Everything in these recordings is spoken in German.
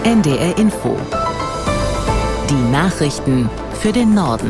NDR Info. Die Nachrichten für den Norden.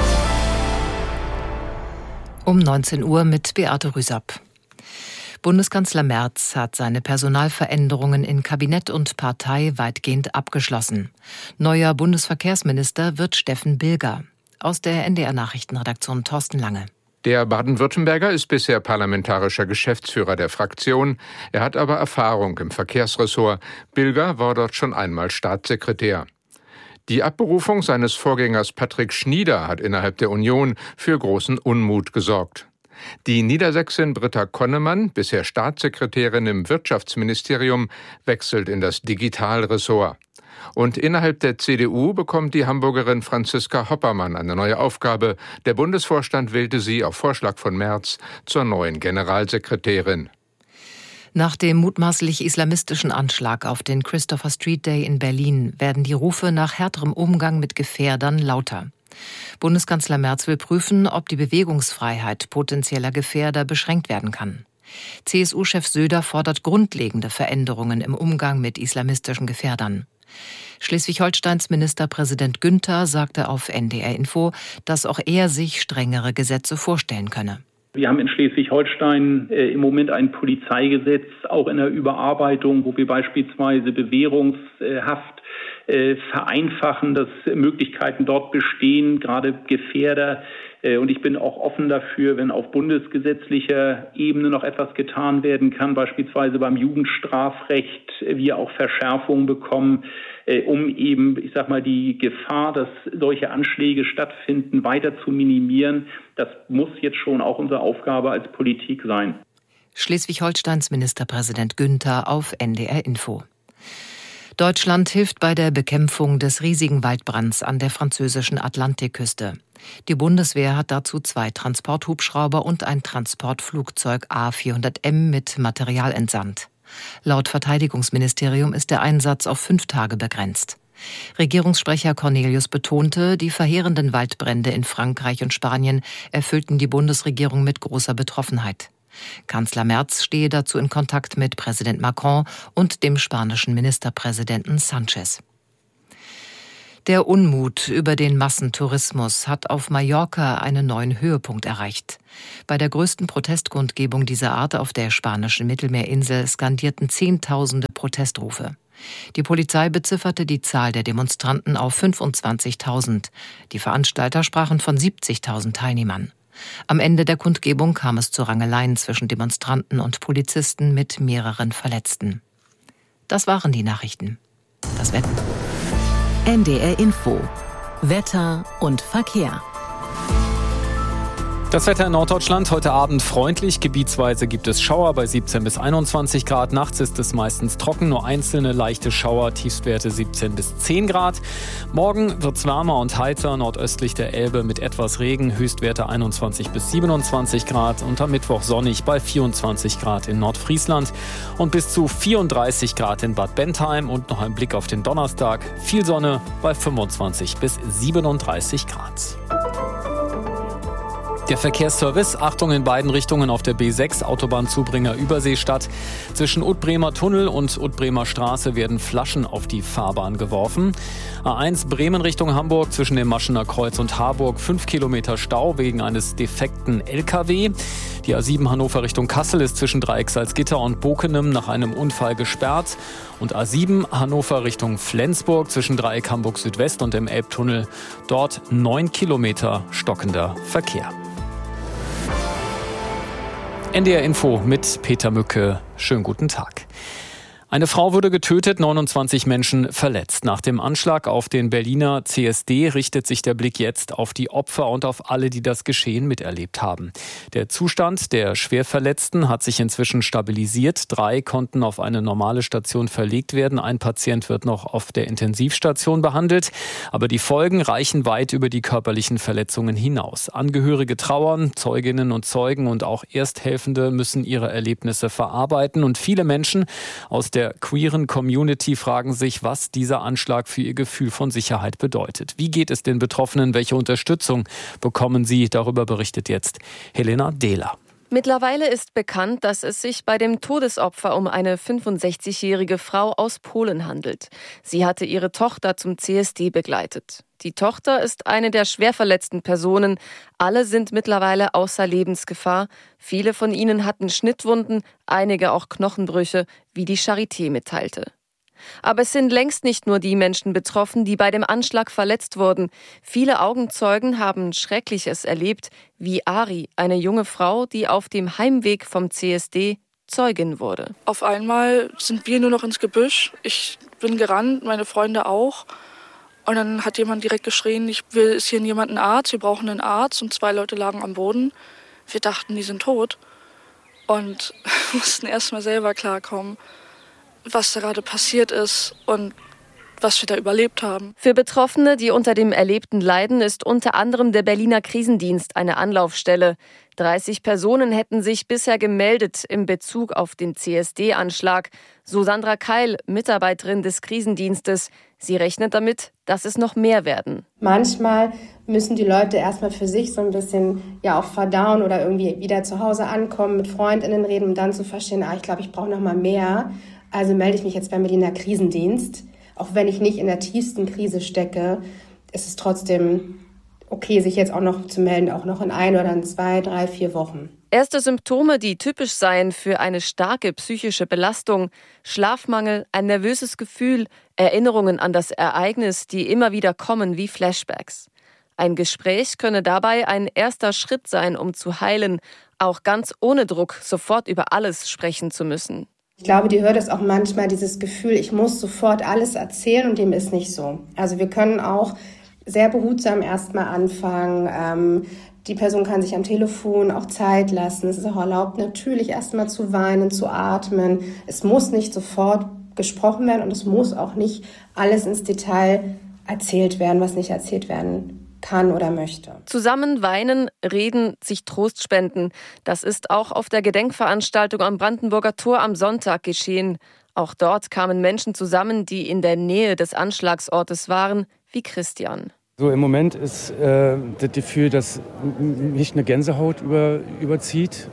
Um 19 Uhr mit Beate Rüsapp. Bundeskanzler Merz hat seine Personalveränderungen in Kabinett und Partei weitgehend abgeschlossen. Neuer Bundesverkehrsminister wird Steffen Bilger. Aus der NDR-Nachrichtenredaktion Thorsten Lange. Der Baden-Württemberger ist bisher parlamentarischer Geschäftsführer der Fraktion. Er hat aber Erfahrung im Verkehrsressort. Bilger war dort schon einmal Staatssekretär. Die Abberufung seines Vorgängers Patrick Schnieder hat innerhalb der Union für großen Unmut gesorgt. Die Niedersächsin Britta Konnemann, bisher Staatssekretärin im Wirtschaftsministerium, wechselt in das Digitalressort. Und innerhalb der CDU bekommt die Hamburgerin Franziska Hoppermann eine neue Aufgabe. Der Bundesvorstand wählte sie auf Vorschlag von Merz zur neuen Generalsekretärin. Nach dem mutmaßlich islamistischen Anschlag auf den Christopher Street Day in Berlin werden die Rufe nach härterem Umgang mit Gefährdern lauter. Bundeskanzler Merz will prüfen, ob die Bewegungsfreiheit potenzieller Gefährder beschränkt werden kann. CSU-Chef Söder fordert grundlegende Veränderungen im Umgang mit islamistischen Gefährdern. Schleswig-Holsteins Ministerpräsident Günther sagte auf NDR Info, dass auch er sich strengere Gesetze vorstellen könne. Wir haben in Schleswig-Holstein im Moment ein Polizeigesetz, auch in der Überarbeitung, wo wir beispielsweise Bewährungshaft vereinfachen, dass Möglichkeiten dort bestehen, gerade Gefährder. Und ich bin auch offen dafür, wenn auf bundesgesetzlicher Ebene noch etwas getan werden kann, beispielsweise beim Jugendstrafrecht, wir auch Verschärfungen bekommen, um eben, die Gefahr, dass solche Anschläge stattfinden, weiter zu minimieren. Das muss jetzt schon auch unsere Aufgabe als Politik sein. Schleswig-Holsteins Ministerpräsident Günther auf NDR Info. Deutschland hilft bei der Bekämpfung des riesigen Waldbrands an der französischen Atlantikküste. Die Bundeswehr hat dazu 2 Transporthubschrauber und ein Transportflugzeug A400M mit Material entsandt. Laut Verteidigungsministerium ist der Einsatz auf 5 Tage begrenzt. Regierungssprecher Cornelius betonte, die verheerenden Waldbrände in Frankreich und Spanien erfüllten die Bundesregierung mit großer Betroffenheit. Kanzler Merz stehe dazu in Kontakt mit Präsident Macron und dem spanischen Ministerpräsidenten Sanchez. Der Unmut über den Massentourismus hat auf Mallorca einen neuen Höhepunkt erreicht. Bei der größten Protestkundgebung dieser Art auf der spanischen Mittelmeerinsel skandierten Zehntausende Protestrufe. Die Polizei bezifferte die Zahl der Demonstranten auf 25.000. Die Veranstalter sprachen von 70.000 Teilnehmern. Am Ende der Kundgebung kam es zu Rangeleien zwischen Demonstranten und Polizisten mit mehreren Verletzten. Das waren die Nachrichten. Das Wetter. NDR Info. Wetter und Verkehr. Das Wetter in Norddeutschland heute Abend freundlich. Gebietsweise gibt es Schauer bei 17 bis 21 Grad. Nachts ist es meistens trocken, nur einzelne leichte Schauer, Tiefstwerte 17 bis 10 Grad. Morgen wird es wärmer und heiter, nordöstlich der Elbe mit etwas Regen, Höchstwerte 21 bis 27 Grad. Und am Mittwoch sonnig bei 24 Grad in Nordfriesland und bis zu 34 Grad in Bad Bentheim. Und noch ein Blick auf den Donnerstag. Viel Sonne bei 25 bis 37 Grad. Der Verkehrsservice, Achtung in beiden Richtungen auf der B6, Autobahnzubringer Überseestadt. Zwischen Utbremer Tunnel und Utbremer Straße werden Flaschen auf die Fahrbahn geworfen. A1 Bremen Richtung Hamburg, zwischen dem Maschener Kreuz und Harburg 5 Kilometer Stau wegen eines defekten LKW. Die A7 Hannover Richtung Kassel ist zwischen Dreieck Salzgitter und Bokenem nach einem Unfall gesperrt. Und A7 Hannover Richtung Flensburg zwischen Dreieck Hamburg Südwest und dem Elbtunnel. Dort 9 Kilometer stockender Verkehr. NDR Info mit Peter Mücke. Schönen guten Tag. Eine Frau wurde getötet, 29 Menschen verletzt. Nach dem Anschlag auf den Berliner CSD richtet sich der Blick jetzt auf die Opfer und auf alle, die das Geschehen miterlebt haben. Der Zustand der Schwerverletzten hat sich inzwischen stabilisiert. 3 konnten auf eine normale Station verlegt werden. Ein Patient wird noch auf der Intensivstation behandelt. Aber die Folgen reichen weit über die körperlichen Verletzungen hinaus. Angehörige trauern, Zeuginnen und Zeugen und auch Ersthelfende müssen ihre Erlebnisse verarbeiten. Und viele Menschen aus der queeren Community fragen sich, was dieser Anschlag für ihr Gefühl von Sicherheit bedeutet. Wie geht es den Betroffenen? Welche Unterstützung bekommen sie? Darüber berichtet jetzt Helena Dehler. Mittlerweile ist bekannt, dass es sich bei dem Todesopfer um eine 65-jährige Frau aus Polen handelt. Sie hatte ihre Tochter zum CSD begleitet. Die Tochter ist eine der schwer verletzten Personen. Alle sind mittlerweile außer Lebensgefahr. Viele von ihnen hatten Schnittwunden, einige auch Knochenbrüche, wie die Charité mitteilte. Aber es sind längst nicht nur die Menschen betroffen, die bei dem Anschlag verletzt wurden. Viele Augenzeugen haben Schreckliches erlebt, wie Ari, eine junge Frau, die auf dem Heimweg vom CSD Zeugin wurde. Auf einmal sind wir nur noch ins Gebüsch. Ich bin gerannt, meine Freunde auch. Und dann hat jemand direkt geschrien, ist hier jemand ein Arzt? Wir brauchen einen Arzt. Und 2 Leute lagen am Boden. Wir dachten, die sind tot. Und mussten erst mal selber klarkommen, was da gerade passiert ist und was wir da überlebt haben. Für Betroffene, die unter dem Erlebten leiden, ist unter anderem der Berliner Krisendienst eine Anlaufstelle. 30 Personen hätten sich bisher gemeldet in Bezug auf den CSD-Anschlag. So Sandra Keil, Mitarbeiterin des Krisendienstes. Sie rechnet damit, dass es noch mehr werden. Manchmal müssen die Leute erstmal für sich so ein bisschen auch verdauen oder irgendwie wieder zu Hause ankommen, mit Freundinnen reden, um dann zu verstehen, ich glaube, ich brauche noch mal mehr. Also melde ich mich jetzt beim Berliner Krisendienst. Auch wenn ich nicht in der tiefsten Krise stecke, ist es trotzdem okay, sich jetzt auch noch zu melden, auch noch in 1 oder in 2, 3, 4 Wochen. Erste Symptome, die typisch seien für eine starke psychische Belastung: Schlafmangel, ein nervöses Gefühl, Erinnerungen an das Ereignis, die immer wieder kommen wie Flashbacks. Ein Gespräch könne dabei ein erster Schritt sein, um zu heilen, auch ganz ohne Druck sofort über alles sprechen zu müssen. Ich glaube, die Hürde ist auch manchmal dieses Gefühl, ich muss sofort alles erzählen, und dem ist nicht so. Also wir können auch sehr behutsam erstmal anfangen. Die Person kann sich am Telefon auch Zeit lassen. Es ist auch erlaubt, natürlich erstmal zu weinen, zu atmen. Es muss nicht sofort gesprochen werden und es muss auch nicht alles ins Detail erzählt werden, was nicht erzählt werden kann oder möchte. Zusammen weinen, reden, sich Trost spenden. Das ist auch auf der Gedenkveranstaltung am Brandenburger Tor am Sonntag geschehen. Auch dort kamen Menschen zusammen, die in der Nähe des Anschlagsortes waren, wie Christian. So im Moment ist das Gefühl, dass mich eine Gänsehaut überzieht.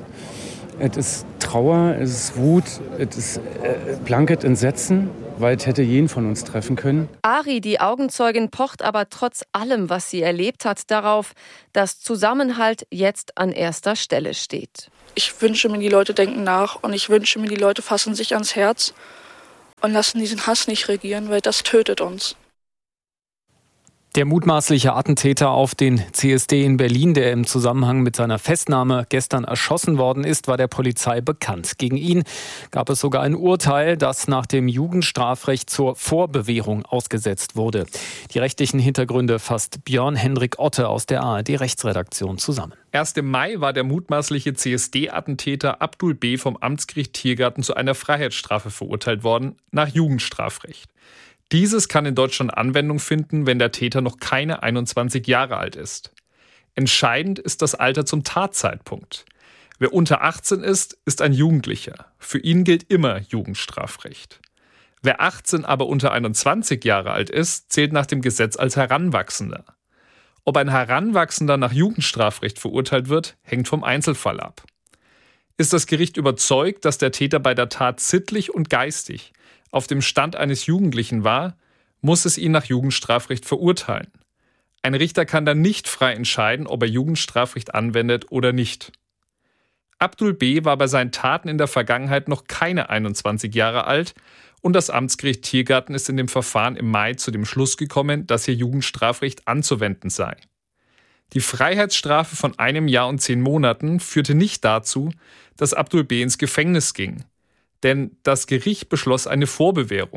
Es ist Trauer, es ist Wut, es ist blankes Entsetzen, weil es hätte jeden von uns treffen können. Ari, die Augenzeugin, pocht aber trotz allem, was sie erlebt hat, darauf, dass Zusammenhalt jetzt an erster Stelle steht. Ich wünsche mir, die Leute denken nach und ich wünsche mir, die Leute fassen sich ans Herz und lassen diesen Hass nicht regieren, weil das tötet uns. Der mutmaßliche Attentäter auf den CSD in Berlin, der im Zusammenhang mit seiner Festnahme gestern erschossen worden ist, war der Polizei bekannt. Gegen ihn gab es sogar ein Urteil, das nach dem Jugendstrafrecht zur Vorbewährung ausgesetzt wurde. Die rechtlichen Hintergründe fasst Björn-Hendrik Otte aus der ARD-Rechtsredaktion zusammen. Erst im Mai war der mutmaßliche CSD-Attentäter Abdul B. vom Amtsgericht Tiergarten zu einer Freiheitsstrafe verurteilt worden, nach Jugendstrafrecht. Dieses kann in Deutschland Anwendung finden, wenn der Täter noch keine 21 Jahre alt ist. Entscheidend ist das Alter zum Tatzeitpunkt. Wer unter 18 ist, ist ein Jugendlicher. Für ihn gilt immer Jugendstrafrecht. Wer 18, aber unter 21 Jahre alt ist, zählt nach dem Gesetz als Heranwachsender. Ob ein Heranwachsender nach Jugendstrafrecht verurteilt wird, hängt vom Einzelfall ab. Ist das Gericht überzeugt, dass der Täter bei der Tat sittlich und geistig auf dem Stand eines Jugendlichen war, muss es ihn nach Jugendstrafrecht verurteilen. Ein Richter kann dann nicht frei entscheiden, ob er Jugendstrafrecht anwendet oder nicht. Abdul B. war bei seinen Taten in der Vergangenheit noch keine 21 Jahre alt und das Amtsgericht Tiergarten ist in dem Verfahren im Mai zu dem Schluss gekommen, dass hier Jugendstrafrecht anzuwenden sei. Die Freiheitsstrafe von 1 Jahr und 10 Monaten führte nicht dazu, dass Abdul B. ins Gefängnis ging. Denn das Gericht beschloss eine Vorbewährung.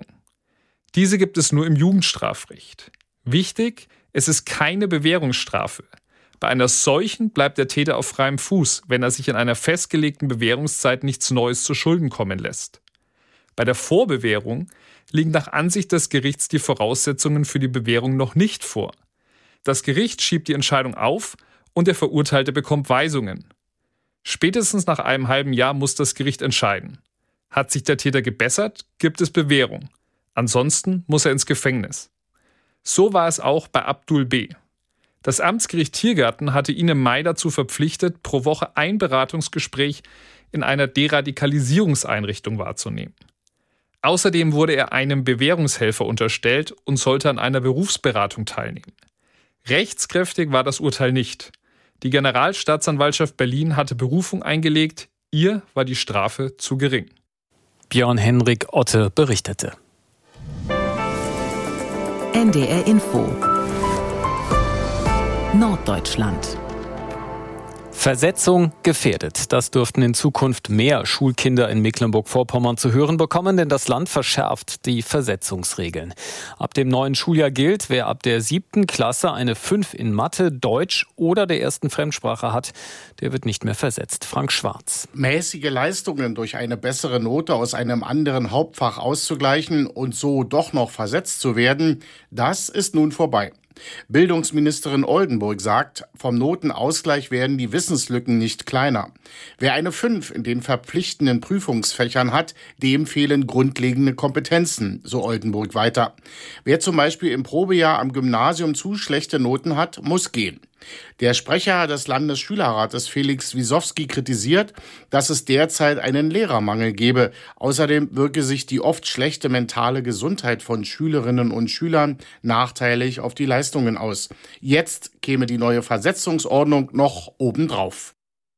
Diese gibt es nur im Jugendstrafrecht. Wichtig, es ist keine Bewährungsstrafe. Bei einer solchen bleibt der Täter auf freiem Fuß, wenn er sich in einer festgelegten Bewährungszeit nichts Neues zu Schulden kommen lässt. Bei der Vorbewährung liegen nach Ansicht des Gerichts die Voraussetzungen für die Bewährung noch nicht vor. Das Gericht schiebt die Entscheidung auf und der Verurteilte bekommt Weisungen. Spätestens nach einem halben Jahr muss das Gericht entscheiden. Hat sich der Täter gebessert, gibt es Bewährung. Ansonsten muss er ins Gefängnis. So war es auch bei Abdul B. Das Amtsgericht Tiergarten hatte ihn im Mai dazu verpflichtet, pro Woche ein Beratungsgespräch in einer Deradikalisierungseinrichtung wahrzunehmen. Außerdem wurde er einem Bewährungshelfer unterstellt und sollte an einer Berufsberatung teilnehmen. Rechtskräftig war das Urteil nicht. Die Generalstaatsanwaltschaft Berlin hatte Berufung eingelegt, ihr war die Strafe zu gering. Björn-Henrik Otte berichtete. NDR Info Norddeutschland. Versetzung gefährdet. Das dürften in Zukunft mehr Schulkinder in Mecklenburg-Vorpommern zu hören bekommen, denn das Land verschärft die Versetzungsregeln. Ab dem neuen Schuljahr gilt, wer ab der 7. Klasse eine 5 in Mathe, Deutsch oder der ersten Fremdsprache hat, der wird nicht mehr versetzt. Frank Schwarz. Mäßige Leistungen durch eine bessere Note aus einem anderen Hauptfach auszugleichen und so doch noch versetzt zu werden, das ist nun vorbei. Bildungsministerin Oldenburg sagt, vom Notenausgleich werden die Wissenslücken nicht kleiner. Wer eine 5 in den verpflichtenden Prüfungsfächern hat, dem fehlen grundlegende Kompetenzen, so Oldenburg weiter. Wer zum Beispiel im Probejahr am Gymnasium zu schlechte Noten hat, muss gehen. Der Sprecher des Landesschülerrates Felix Wisowski kritisiert, dass es derzeit einen Lehrermangel gebe. Außerdem wirke sich die oft schlechte mentale Gesundheit von Schülerinnen und Schülern nachteilig auf die Leistungen aus. Jetzt käme die neue Versetzungsordnung noch obendrauf.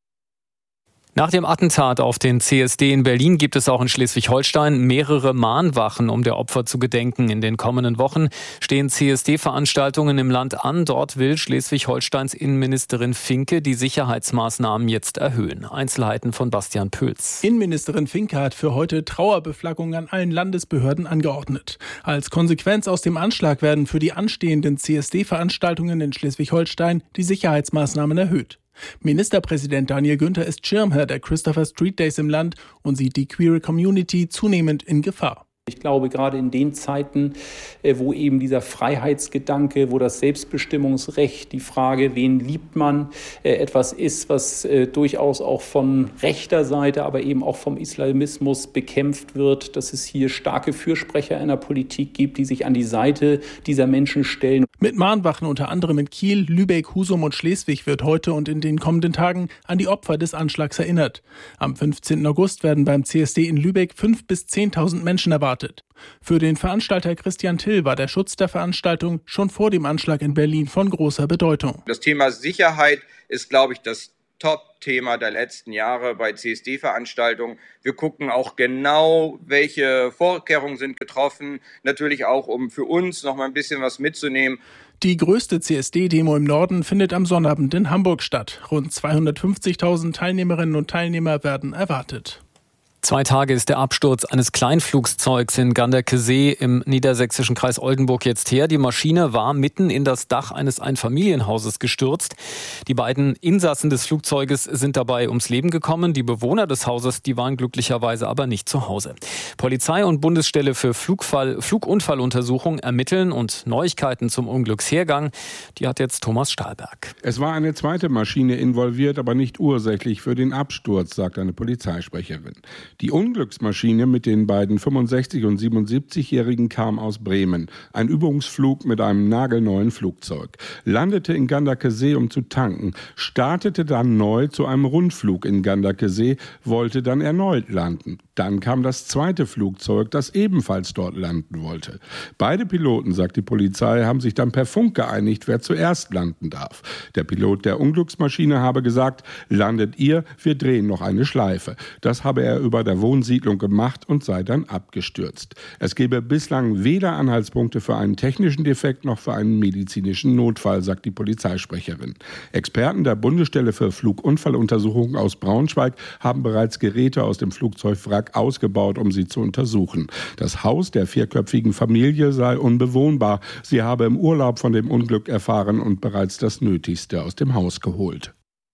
Nach dem Attentat auf den CSD in Berlin gibt es auch in Schleswig-Holstein mehrere Mahnwachen, um der Opfer zu gedenken. In den kommenden Wochen stehen CSD-Veranstaltungen im Land an. Dort will Schleswig-Holsteins Innenministerin Finke die Sicherheitsmaßnahmen jetzt erhöhen. Einzelheiten von Bastian Pölz. Innenministerin Finke hat für heute Trauerbeflaggung an allen Landesbehörden angeordnet. Als Konsequenz aus dem Anschlag werden für die anstehenden CSD-Veranstaltungen in Schleswig-Holstein die Sicherheitsmaßnahmen erhöht. Ministerpräsident Daniel Günther ist Schirmherr der Christopher Street Days im Land und sieht die queere Community zunehmend in Gefahr. Ich glaube, gerade in den Zeiten, wo eben dieser Freiheitsgedanke, wo das Selbstbestimmungsrecht, die Frage, wen liebt man, etwas ist, was durchaus auch von rechter Seite, aber eben auch vom Islamismus bekämpft wird, dass es hier starke Fürsprecher in der Politik gibt, die sich an die Seite dieser Menschen stellen. Mit Mahnwachen unter anderem in Kiel, Lübeck, Husum und Schleswig wird heute und in den kommenden Tagen an die Opfer des Anschlags erinnert. Am 15. August werden beim CSD in Lübeck 5.000 bis 10.000 Menschen erwartet. Für den Veranstalter Christian Till war der Schutz der Veranstaltung schon vor dem Anschlag in Berlin von großer Bedeutung. Das Thema Sicherheit ist, glaube ich, das Top-Thema der letzten Jahre bei CSD-Veranstaltungen. Wir gucken auch genau, welche Vorkehrungen sind getroffen. Natürlich auch, um für uns noch mal ein bisschen was mitzunehmen. Die größte CSD-Demo im Norden findet am Sonnabend in Hamburg statt. Rund 250.000 Teilnehmerinnen und Teilnehmer werden erwartet. 2 Tage ist der Absturz eines Kleinflugzeugs in Ganderkesee im niedersächsischen Kreis Oldenburg jetzt her. Die Maschine war mitten in das Dach eines Einfamilienhauses gestürzt. Die beiden Insassen des Flugzeuges sind dabei ums Leben gekommen. Die Bewohner des Hauses, die waren glücklicherweise aber nicht zu Hause. Polizei und Bundesstelle für Flugunfalluntersuchung ermitteln und Neuigkeiten zum Unglückshergang, die hat jetzt Thomas Stahlberg. Es war eine zweite Maschine involviert, aber nicht ursächlich für den Absturz, sagt eine Polizeisprecherin. Die Unglücksmaschine mit den beiden 65- und 77-Jährigen kam aus Bremen. Ein Übungsflug mit einem nagelneuen Flugzeug. Landete in Ganderkesee, um zu tanken, startete dann neu zu einem Rundflug in Ganderkesee, wollte dann erneut landen. Dann kam das zweite Flugzeug, das ebenfalls dort landen wollte. Beide Piloten, sagt die Polizei, haben sich dann per Funk geeinigt, wer zuerst landen darf. Der Pilot der Unglücksmaschine habe gesagt, landet ihr, wir drehen noch eine Schleife. Das habe er über der Wohnsiedlung gemacht und sei dann abgestürzt. Es gebe bislang weder Anhaltspunkte für einen technischen Defekt noch für einen medizinischen Notfall, sagt die Polizeisprecherin. Experten der Bundesstelle für Flugunfalluntersuchung aus Braunschweig haben bereits Geräte aus dem Flugzeugwrack ausgebaut, um sie zu untersuchen. Das Haus der 4-köpfigen Familie sei unbewohnbar. Sie habe im Urlaub von dem Unglück erfahren und bereits das Nötigste aus dem Haus geholt.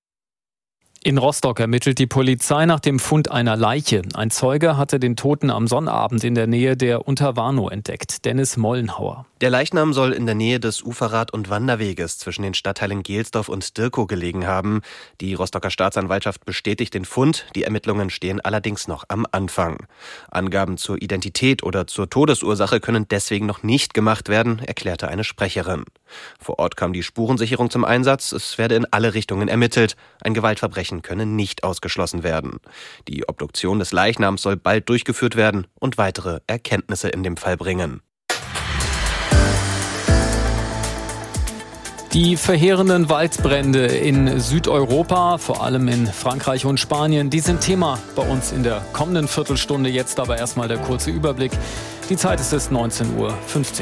In Rostock ermittelt die Polizei nach dem Fund einer Leiche. Ein Zeuge hatte den Toten am Sonnabend in der Nähe der Unterwarnow entdeckt. Dennis Mollenhauer. Der Leichnam soll in der Nähe des Uferrad- und Wanderweges zwischen den Stadtteilen Gelsdorf und Dirkow gelegen haben. Die Rostocker Staatsanwaltschaft bestätigt den Fund. Die Ermittlungen stehen allerdings noch am Anfang. Angaben zur Identität oder zur Todesursache können deswegen noch nicht gemacht werden, erklärte eine Sprecherin. Vor Ort kam die Spurensicherung zum Einsatz. Es werde in alle Richtungen ermittelt. Ein Gewaltverbrechen könne nicht ausgeschlossen werden. Die Obduktion des Leichnams soll bald durchgeführt werden und weitere Erkenntnisse in dem Fall bringen. Die verheerenden Waldbrände in Südeuropa, vor allem in Frankreich und Spanien, die sind Thema bei uns in der kommenden Viertelstunde. Jetzt aber erstmal der kurze Überblick. Die Zeit ist es 19:15 Uhr.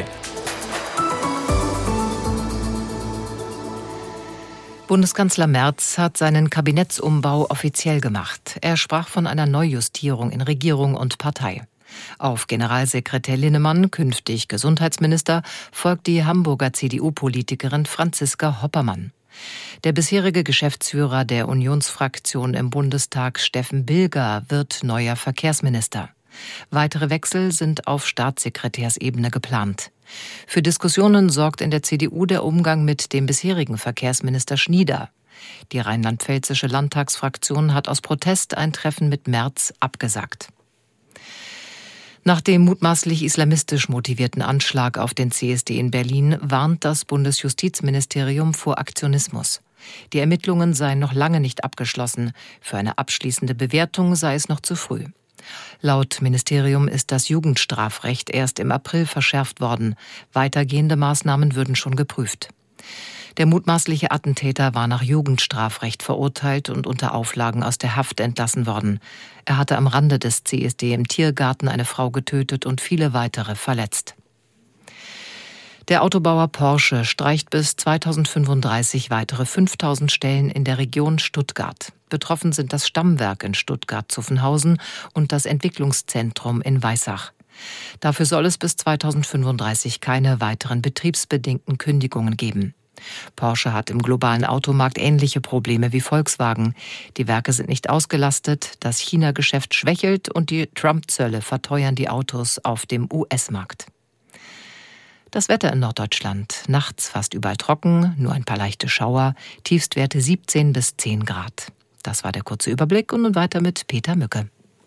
Bundeskanzler Merz hat seinen Kabinettsumbau offiziell gemacht. Er sprach von einer Neujustierung in Regierung und Partei. Auf Generalsekretär Linnemann, künftig Gesundheitsminister, folgt die Hamburger CDU-Politikerin Franziska Hoppermann. Der bisherige Geschäftsführer der Unionsfraktion im Bundestag, Steffen Bilger, wird neuer Verkehrsminister. Weitere Wechsel sind auf Staatssekretärsebene geplant. Für Diskussionen sorgt in der CDU der Umgang mit dem bisherigen Verkehrsminister Schnieder. Die rheinland-pfälzische Landtagsfraktion hat aus Protest ein Treffen mit Merz abgesagt. Nach dem mutmaßlich islamistisch motivierten Anschlag auf den CSD in Berlin warnt das Bundesjustizministerium vor Aktionismus. Die Ermittlungen seien noch lange nicht abgeschlossen. Für eine abschließende Bewertung sei es noch zu früh. Laut Ministerium ist das Jugendstrafrecht erst im April verschärft worden. Weitergehende Maßnahmen würden schon geprüft. Der mutmaßliche Attentäter war nach Jugendstrafrecht verurteilt und unter Auflagen aus der Haft entlassen worden. Er hatte am Rande des CSD im Tiergarten eine Frau getötet und viele weitere verletzt. Der Autobauer Porsche streicht bis 2035 weitere 5000 Stellen in der Region Stuttgart. Betroffen sind das Stammwerk in Stuttgart-Zuffenhausen und das Entwicklungszentrum in Weissach. Dafür soll es bis 2035 keine weiteren betriebsbedingten Kündigungen geben. Porsche hat im globalen Automarkt ähnliche Probleme wie Volkswagen. Die Werke sind nicht ausgelastet, das China-Geschäft schwächelt und die Trump-Zölle verteuern die Autos auf dem US-Markt. Das Wetter in Norddeutschland. Nachts fast überall trocken, nur ein paar leichte Schauer, Tiefstwerte 17 bis 10 Grad. Das war der kurze Überblick und nun weiter mit Peter Mücke.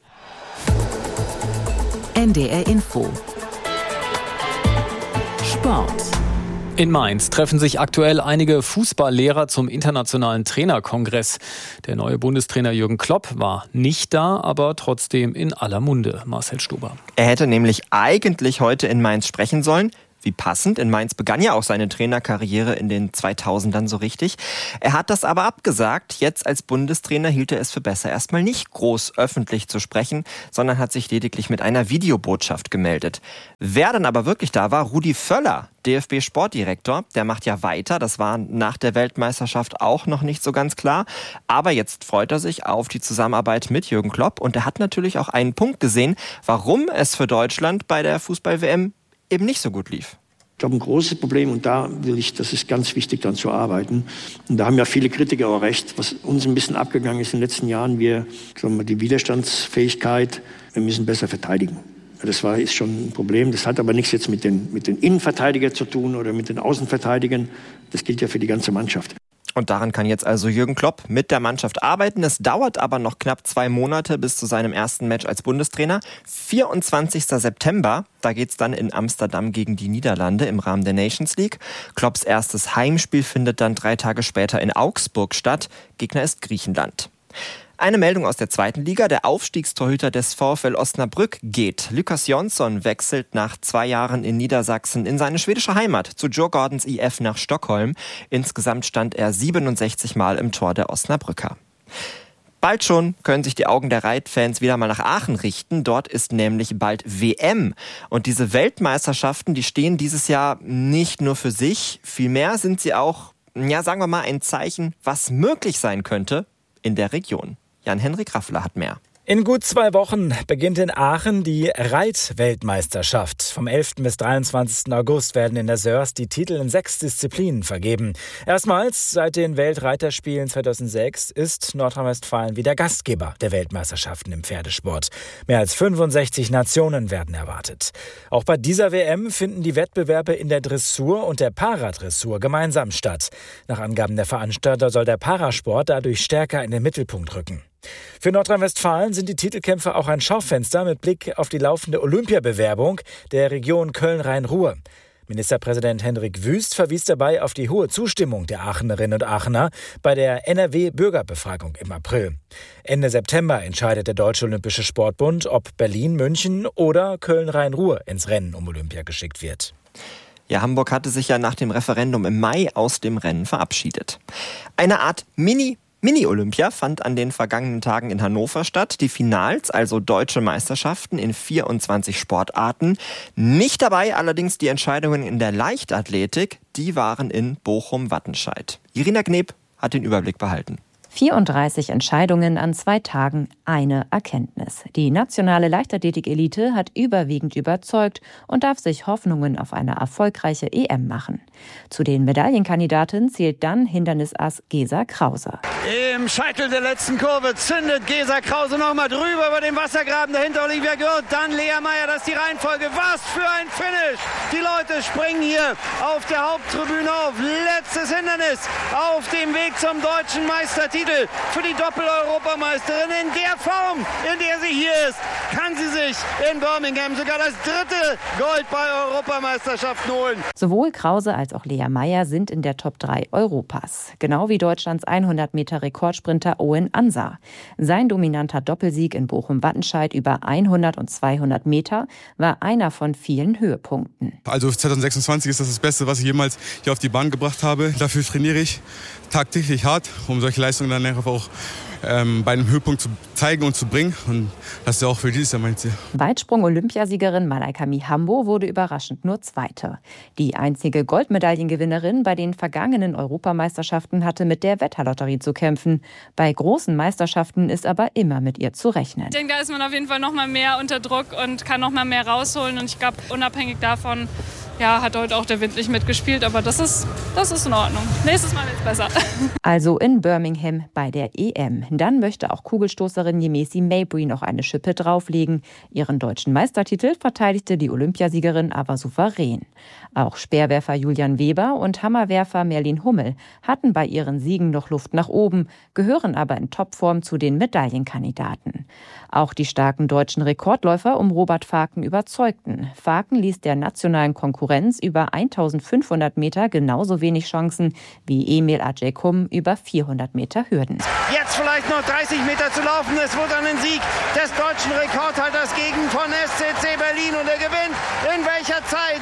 NDR Info. Sport. In Mainz treffen sich aktuell einige Fußballlehrer zum internationalen Trainerkongress. Der neue Bundestrainer Jürgen Klopp war nicht da, aber trotzdem in aller Munde. Marcel Stuber. Er hätte nämlich eigentlich heute in Mainz sprechen sollen. Wie passend, in Mainz begann ja auch seine Trainerkarriere in den 2000ern so richtig. Er hat das aber abgesagt. Jetzt als Bundestrainer hielt er es für besser, erstmal nicht groß öffentlich zu sprechen, sondern hat sich lediglich mit einer Videobotschaft gemeldet. Wer dann aber wirklich da war, Rudi Völler, DFB-Sportdirektor, der macht ja weiter. Das war nach der Weltmeisterschaft auch noch nicht so ganz klar. Aber jetzt freut er sich auf die Zusammenarbeit mit Jürgen Klopp. Und er hat natürlich auch einen Punkt gesehen, warum es für Deutschland bei der Fußball-WM eben nicht so gut lief. Ich glaube, ein großes Problem, und das ist ganz wichtig, dann zu arbeiten. Und da haben ja viele Kritiker auch recht, was uns ein bisschen abgegangen ist in den letzten Jahren, die Widerstandsfähigkeit, wir müssen besser verteidigen. Ist schon ein Problem. Das hat aber nichts jetzt mit den Innenverteidigern zu tun oder mit den Außenverteidigern. Das gilt ja für die ganze Mannschaft. Und daran kann jetzt also Jürgen Klopp mit der Mannschaft arbeiten. Es dauert aber noch knapp 2 Monate bis zu seinem ersten Match als Bundestrainer. 24. September, da geht's dann in Amsterdam gegen die Niederlande im Rahmen der Nations League. Klopps erstes Heimspiel findet dann 3 Tage später in Augsburg statt. Gegner ist Griechenland. Eine Meldung aus der 2. Liga. Der Aufstiegstorhüter des VfL Osnabrück geht. Lukas Jonsson wechselt nach 2 Jahren in Niedersachsen in seine schwedische Heimat zu Djurgårdens IF nach Stockholm. Insgesamt stand er 67 Mal im Tor der Osnabrücker. Bald schon können sich die Augen der Reitfans wieder mal nach Aachen richten. Dort ist nämlich bald WM. Und diese Weltmeisterschaften, die stehen dieses Jahr nicht nur für sich. Vielmehr sind sie auch, sagen wir mal, ein Zeichen, was möglich sein könnte in der Region. Jan-Henrik Raffler hat mehr. In gut 2 Wochen beginnt in Aachen die Reitweltmeisterschaft. Vom 11. bis 23. August werden in der Sörs die Titel in 6 Disziplinen vergeben. Erstmals seit den Weltreiterspielen 2006 ist Nordrhein-Westfalen wieder Gastgeber der Weltmeisterschaften im Pferdesport. Mehr als 65 Nationen werden erwartet. Auch bei dieser WM finden die Wettbewerbe in der Dressur und der Paradressur gemeinsam statt. Nach Angaben der Veranstalter soll der Parasport dadurch stärker in den Mittelpunkt rücken. Für Nordrhein-Westfalen sind die Titelkämpfe auch ein Schaufenster mit Blick auf die laufende Olympiabewerbung der Region Köln-Rhein-Ruhr. Ministerpräsident Hendrik Wüst verwies dabei auf die hohe Zustimmung der Aachenerinnen und Aachener bei der NRW-Bürgerbefragung im April. Ende September entscheidet der Deutsche Olympische Sportbund, ob Berlin, München oder Köln-Rhein-Ruhr ins Rennen um Olympia geschickt wird. Ja, Hamburg hatte sich ja nach dem Referendum im Mai aus dem Rennen verabschiedet. Eine Art Mini-Olympia fand an den vergangenen Tagen in Hannover statt. Die Finals, also deutsche Meisterschaften in 24 Sportarten. Nicht dabei allerdings die Entscheidungen in der Leichtathletik. Die waren in Bochum-Wattenscheid. Irina Kneb hat den Überblick behalten. 34 Entscheidungen an 2 Tagen, eine Erkenntnis. Die nationale Leichtathletik-Elite hat überwiegend überzeugt und darf sich Hoffnungen auf eine erfolgreiche EM machen. Zu den Medaillenkandidaten zählt dann Hindernisass Gesa Krause. Im Scheitel der letzten Kurve zündet Gesa Krause nochmal drüber über den Wassergraben dahinter Olivia Gürt, dann Lea Meyer, das ist die Reihenfolge. Was für ein Finish! Die Leute springen hier auf der Haupttribüne auf. Letztes Hindernis auf dem Weg zum deutschen Meistertitel. Für die Doppel-Europameisterin in der Form, in der sie hier ist, kann sie sich in Birmingham sogar das 3. Gold bei Europameisterschaften holen. Sowohl Krause als auch Lea Meyer sind in der Top 3 Europas. Genau wie Deutschlands 100-Meter-Rekordsprinter Owen Ansar. Sein dominanter Doppelsieg in Bochum-Wattenscheid über 100 und 200 Meter war einer von vielen Höhepunkten. Also 2026 ist das Beste, was ich jemals hier auf die Bahn gebracht habe. Dafür trainiere ich tagtäglich hart, um solche Leistungen dann auch bei einem Höhepunkt zu zeigen und zu bringen. Und das ist ja auch für dieses Jahr mein Ziel. Weitsprung-Olympiasiegerin Malaika Mihambo wurde überraschend nur Zweite. Die einzige Goldmedaillengewinnerin bei den vergangenen Europameisterschaften hatte mit der Wetterlotterie zu kämpfen. Bei großen Meisterschaften ist aber immer mit ihr zu rechnen. Ich denke, da ist man auf jeden Fall noch mal mehr unter Druck und kann noch mal mehr rausholen. Und ich glaube, unabhängig davon hat heute auch der Wind nicht mitgespielt, aber das ist in Ordnung. Nächstes Mal wird's besser. Also in Birmingham bei der EM. Dann möchte auch Kugelstoßerin Yemisi Mabry noch eine Schippe drauflegen. Ihren deutschen Meistertitel verteidigte die Olympiasiegerin aber souverän. Auch Speerwerfer Julian Weber und Hammerwerfer Merlin Hummel hatten bei ihren Siegen noch Luft nach oben, gehören aber in Topform zu den Medaillenkandidaten. Auch die starken deutschen Rekordläufer um Robert Faken überzeugten. Faken ließ der nationalen Konkurrenz über 1500 Meter genauso wenig Chancen wie Emil Ajaykum über 400 Meter Hürden. Jetzt vielleicht noch 30 Meter zu laufen. Es wird dann ein Sieg des deutschen Rekordhalters gegen von SCC Berlin. Und er gewinnt in welcher Zeit?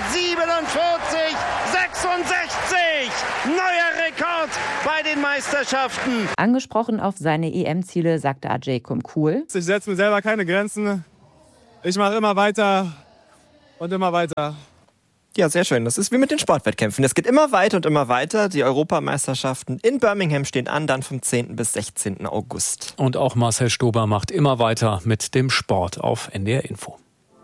47,66. Neuer Rekord bei den Meisterschaften. Angesprochen auf seine EM-Ziele sagte Ajaykum cool: Ich setze mir selber keine Grenzen. Ich mache immer weiter und immer weiter. Ja, sehr schön. Das ist wie mit den Sportwettkämpfen. Es geht immer weiter und immer weiter. Die Europameisterschaften in Birmingham stehen an, dann vom 10. bis 16. August. Und auch Marcel Stober macht immer weiter mit dem Sport auf NDR Info.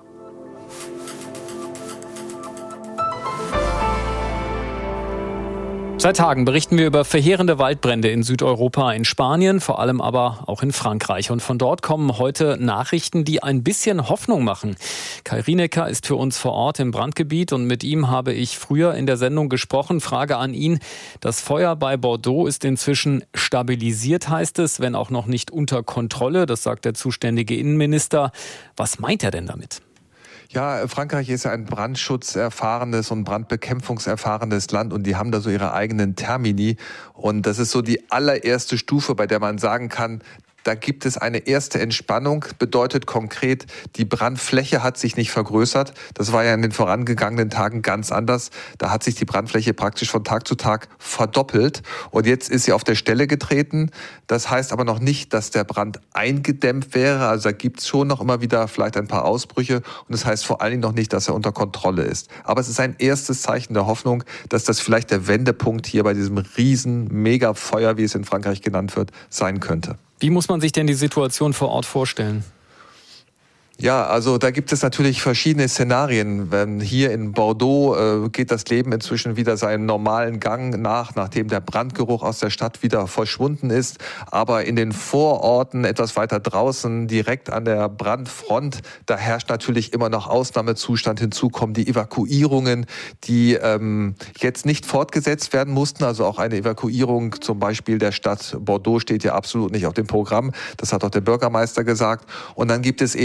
Seit Tagen berichten wir über verheerende Waldbrände in Südeuropa, in Spanien, vor allem aber auch in Frankreich. Und von dort kommen heute Nachrichten, die ein bisschen Hoffnung machen. Kai Rienecker ist für uns vor Ort im Brandgebiet und mit ihm habe ich früher in der Sendung gesprochen. Frage an ihn: Das Feuer bei Bordeaux ist inzwischen stabilisiert, heißt es, wenn auch noch nicht unter Kontrolle. Das sagt der zuständige Innenminister. Was meint er denn damit? Ja, Frankreich ist ja ein brandschutzerfahrenes und brandbekämpfungserfahrenes Land und die haben da so ihre eigenen Termini. Und das ist so die allererste Stufe, bei der man sagen kann, da gibt es eine erste Entspannung, bedeutet konkret, die Brandfläche hat sich nicht vergrößert. Das war ja in den vorangegangenen Tagen ganz anders. Da hat sich die Brandfläche praktisch von Tag zu Tag verdoppelt. Und jetzt ist sie auf der Stelle getreten. Das heißt aber noch nicht, dass der Brand eingedämmt wäre. Also da gibt es schon noch immer wieder vielleicht ein paar Ausbrüche. Und das heißt vor allen Dingen noch nicht, dass er unter Kontrolle ist. Aber es ist ein erstes Zeichen der Hoffnung, dass das vielleicht der Wendepunkt hier bei diesem riesen Megafeuer, wie es in Frankreich genannt wird, sein könnte. Wie muss man sich denn die Situation vor Ort vorstellen? Ja, also da gibt es natürlich verschiedene Szenarien. Hier in Bordeaux geht das Leben inzwischen wieder seinen normalen Gang nachdem der Brandgeruch aus der Stadt wieder verschwunden ist. Aber in den Vororten, etwas weiter draußen, direkt an der Brandfront, da herrscht natürlich immer noch Ausnahmezustand. Hinzu kommen die Evakuierungen, die jetzt nicht fortgesetzt werden mussten. Also auch eine Evakuierung zum Beispiel der Stadt Bordeaux steht ja absolut nicht auf dem Programm. Das hat auch der Bürgermeister gesagt. Und dann gibt es eben die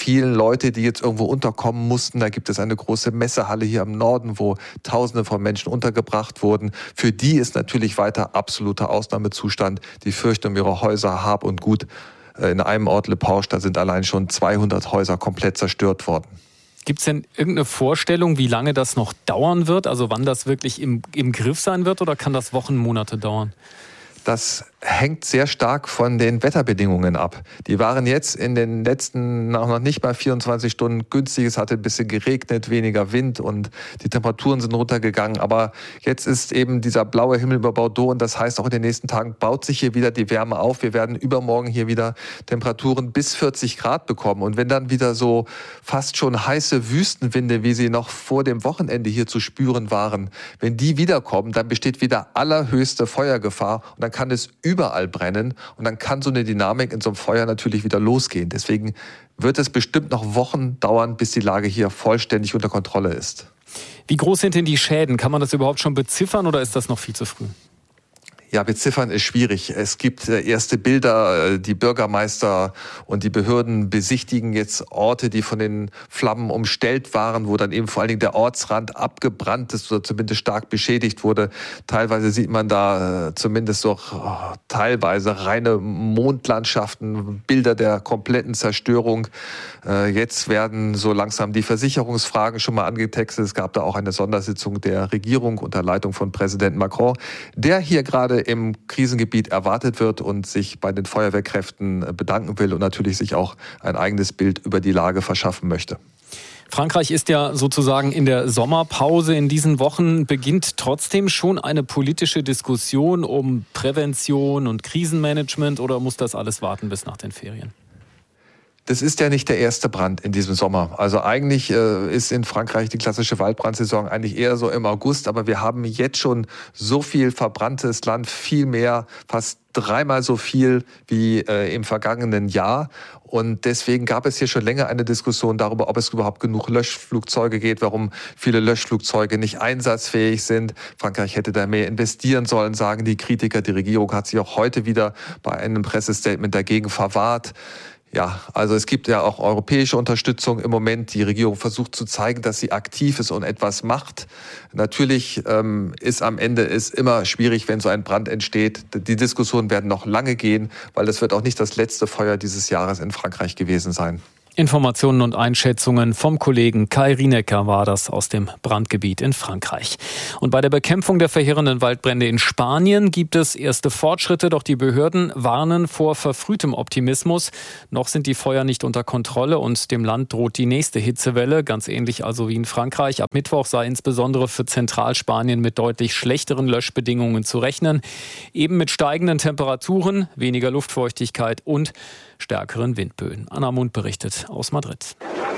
vielen Leute, die jetzt irgendwo unterkommen mussten. Da gibt es eine große Messehalle hier im Norden, wo Tausende von Menschen untergebracht wurden. Für die ist natürlich weiter absoluter Ausnahmezustand. Die fürchten um ihre Häuser, Hab und Gut. In einem Ort, Le Pauche, da sind allein schon 200 Häuser komplett zerstört worden. Gibt es denn irgendeine Vorstellung, wie lange das noch dauern wird? Also wann das wirklich im Griff sein wird, oder kann das Wochen, Monate dauern? Das hängt sehr stark von den Wetterbedingungen ab. Die waren jetzt in den letzten noch nicht mal 24 Stunden günstig. Es hatte ein bisschen geregnet, weniger Wind und die Temperaturen sind runtergegangen. Aber jetzt ist eben dieser blaue Himmel über Bordeaux und das heißt, auch in den nächsten Tagen baut sich hier wieder die Wärme auf. Wir werden übermorgen hier wieder Temperaturen bis 40 Grad bekommen. Und wenn dann wieder so fast schon heiße Wüstenwinde, wie sie noch vor dem Wochenende hier zu spüren waren, wenn die wiederkommen, dann besteht wieder allerhöchste Feuergefahr und dann kann es überall brennen und dann kann so eine Dynamik in so einem Feuer natürlich wieder losgehen. Deswegen wird es bestimmt noch Wochen dauern, bis die Lage hier vollständig unter Kontrolle ist. Wie groß sind denn die Schäden? Kann man das überhaupt schon beziffern oder ist das noch viel zu früh? Ja, beziffern ist schwierig. Es gibt erste Bilder. Die Bürgermeister und die Behörden besichtigen jetzt Orte, die von den Flammen umstellt waren, wo dann eben vor allen Dingen der Ortsrand abgebrannt ist oder zumindest stark beschädigt wurde. Teilweise sieht man da zumindest doch teilweise reine Mondlandschaften, Bilder der kompletten Zerstörung. Jetzt werden so langsam die Versicherungsfragen schon mal angetextet. Es gab da auch eine Sondersitzung der Regierung unter Leitung von Präsident Macron, der hier gerade im Krisengebiet erwartet wird und sich bei den Feuerwehrkräften bedanken will und natürlich sich auch ein eigenes Bild über die Lage verschaffen möchte. Frankreich ist ja sozusagen in der Sommerpause. In diesen Wochen beginnt trotzdem schon eine politische Diskussion um Prävention und Krisenmanagement, oder muss das alles warten bis nach den Ferien? Das ist ja nicht der erste Brand in diesem Sommer. Also eigentlich ist in Frankreich die klassische Waldbrandsaison eigentlich eher so im August. Aber wir haben jetzt schon so viel verbranntes Land, viel mehr, fast 3-mal so viel wie im vergangenen Jahr. Und deswegen gab es hier schon länger eine Diskussion darüber, ob es überhaupt genug Löschflugzeuge geht, warum viele Löschflugzeuge nicht einsatzfähig sind. Frankreich hätte da mehr investieren sollen, sagen die Kritiker. Die Regierung hat sich auch heute wieder bei einem Pressestatement dagegen verwahrt. Ja, also es gibt ja auch europäische Unterstützung im Moment. Die Regierung versucht zu zeigen, dass sie aktiv ist und etwas macht. Natürlich ist am Ende immer schwierig, wenn so ein Brand entsteht. Die Diskussionen werden noch lange gehen, weil das wird auch nicht das letzte Feuer dieses Jahres in Frankreich gewesen sein. Informationen und Einschätzungen vom Kollegen Kai Rienecker war das aus dem Brandgebiet in Frankreich. Und bei der Bekämpfung der verheerenden Waldbrände in Spanien gibt es erste Fortschritte, doch die Behörden warnen vor verfrühtem Optimismus. Noch sind die Feuer nicht unter Kontrolle und dem Land droht die nächste Hitzewelle, ganz ähnlich also wie in Frankreich. Ab Mittwoch sei insbesondere für Zentralspanien mit deutlich schlechteren Löschbedingungen zu rechnen, eben mit steigenden Temperaturen, weniger Luftfeuchtigkeit und stärkeren Windböen. Anna Mund berichtet aus Madrid.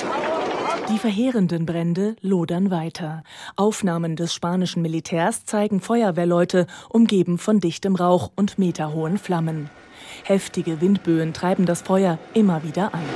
Die verheerenden Brände lodern weiter. Aufnahmen des spanischen Militärs zeigen Feuerwehrleute, umgeben von dichtem Rauch und meterhohen Flammen. Heftige Windböen treiben das Feuer immer wieder an.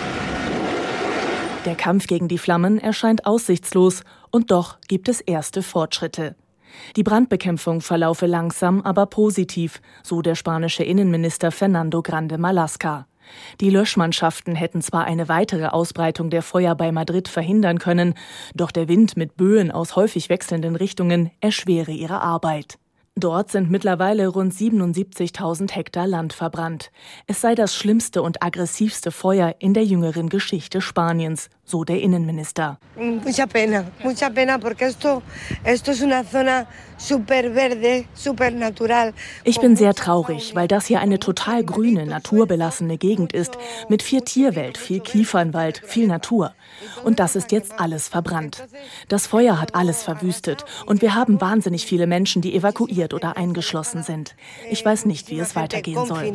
Der Kampf gegen die Flammen erscheint aussichtslos und doch gibt es erste Fortschritte. Die Brandbekämpfung verlaufe langsam, aber positiv, so der spanische Innenminister Fernando Grande Marlaska. Die Löschmannschaften hätten zwar eine weitere Ausbreitung der Feuer bei Madrid verhindern können, doch der Wind mit Böen aus häufig wechselnden Richtungen erschwere ihre Arbeit. Dort sind mittlerweile rund 77.000 Hektar Land verbrannt. Es sei das schlimmste und aggressivste Feuer in der jüngeren Geschichte Spaniens, so der Innenminister. Mucha pena, porque esto es una zona super verde, super natural. Ich bin sehr traurig, weil das hier eine total grüne, naturbelassene Gegend ist, mit viel Tierwelt, viel Kiefernwald, viel Natur. Und das ist jetzt alles verbrannt. Das Feuer hat alles verwüstet und wir haben wahnsinnig viele Menschen, die evakuiert oder eingeschlossen sind. Ich weiß nicht, wie es weitergehen soll.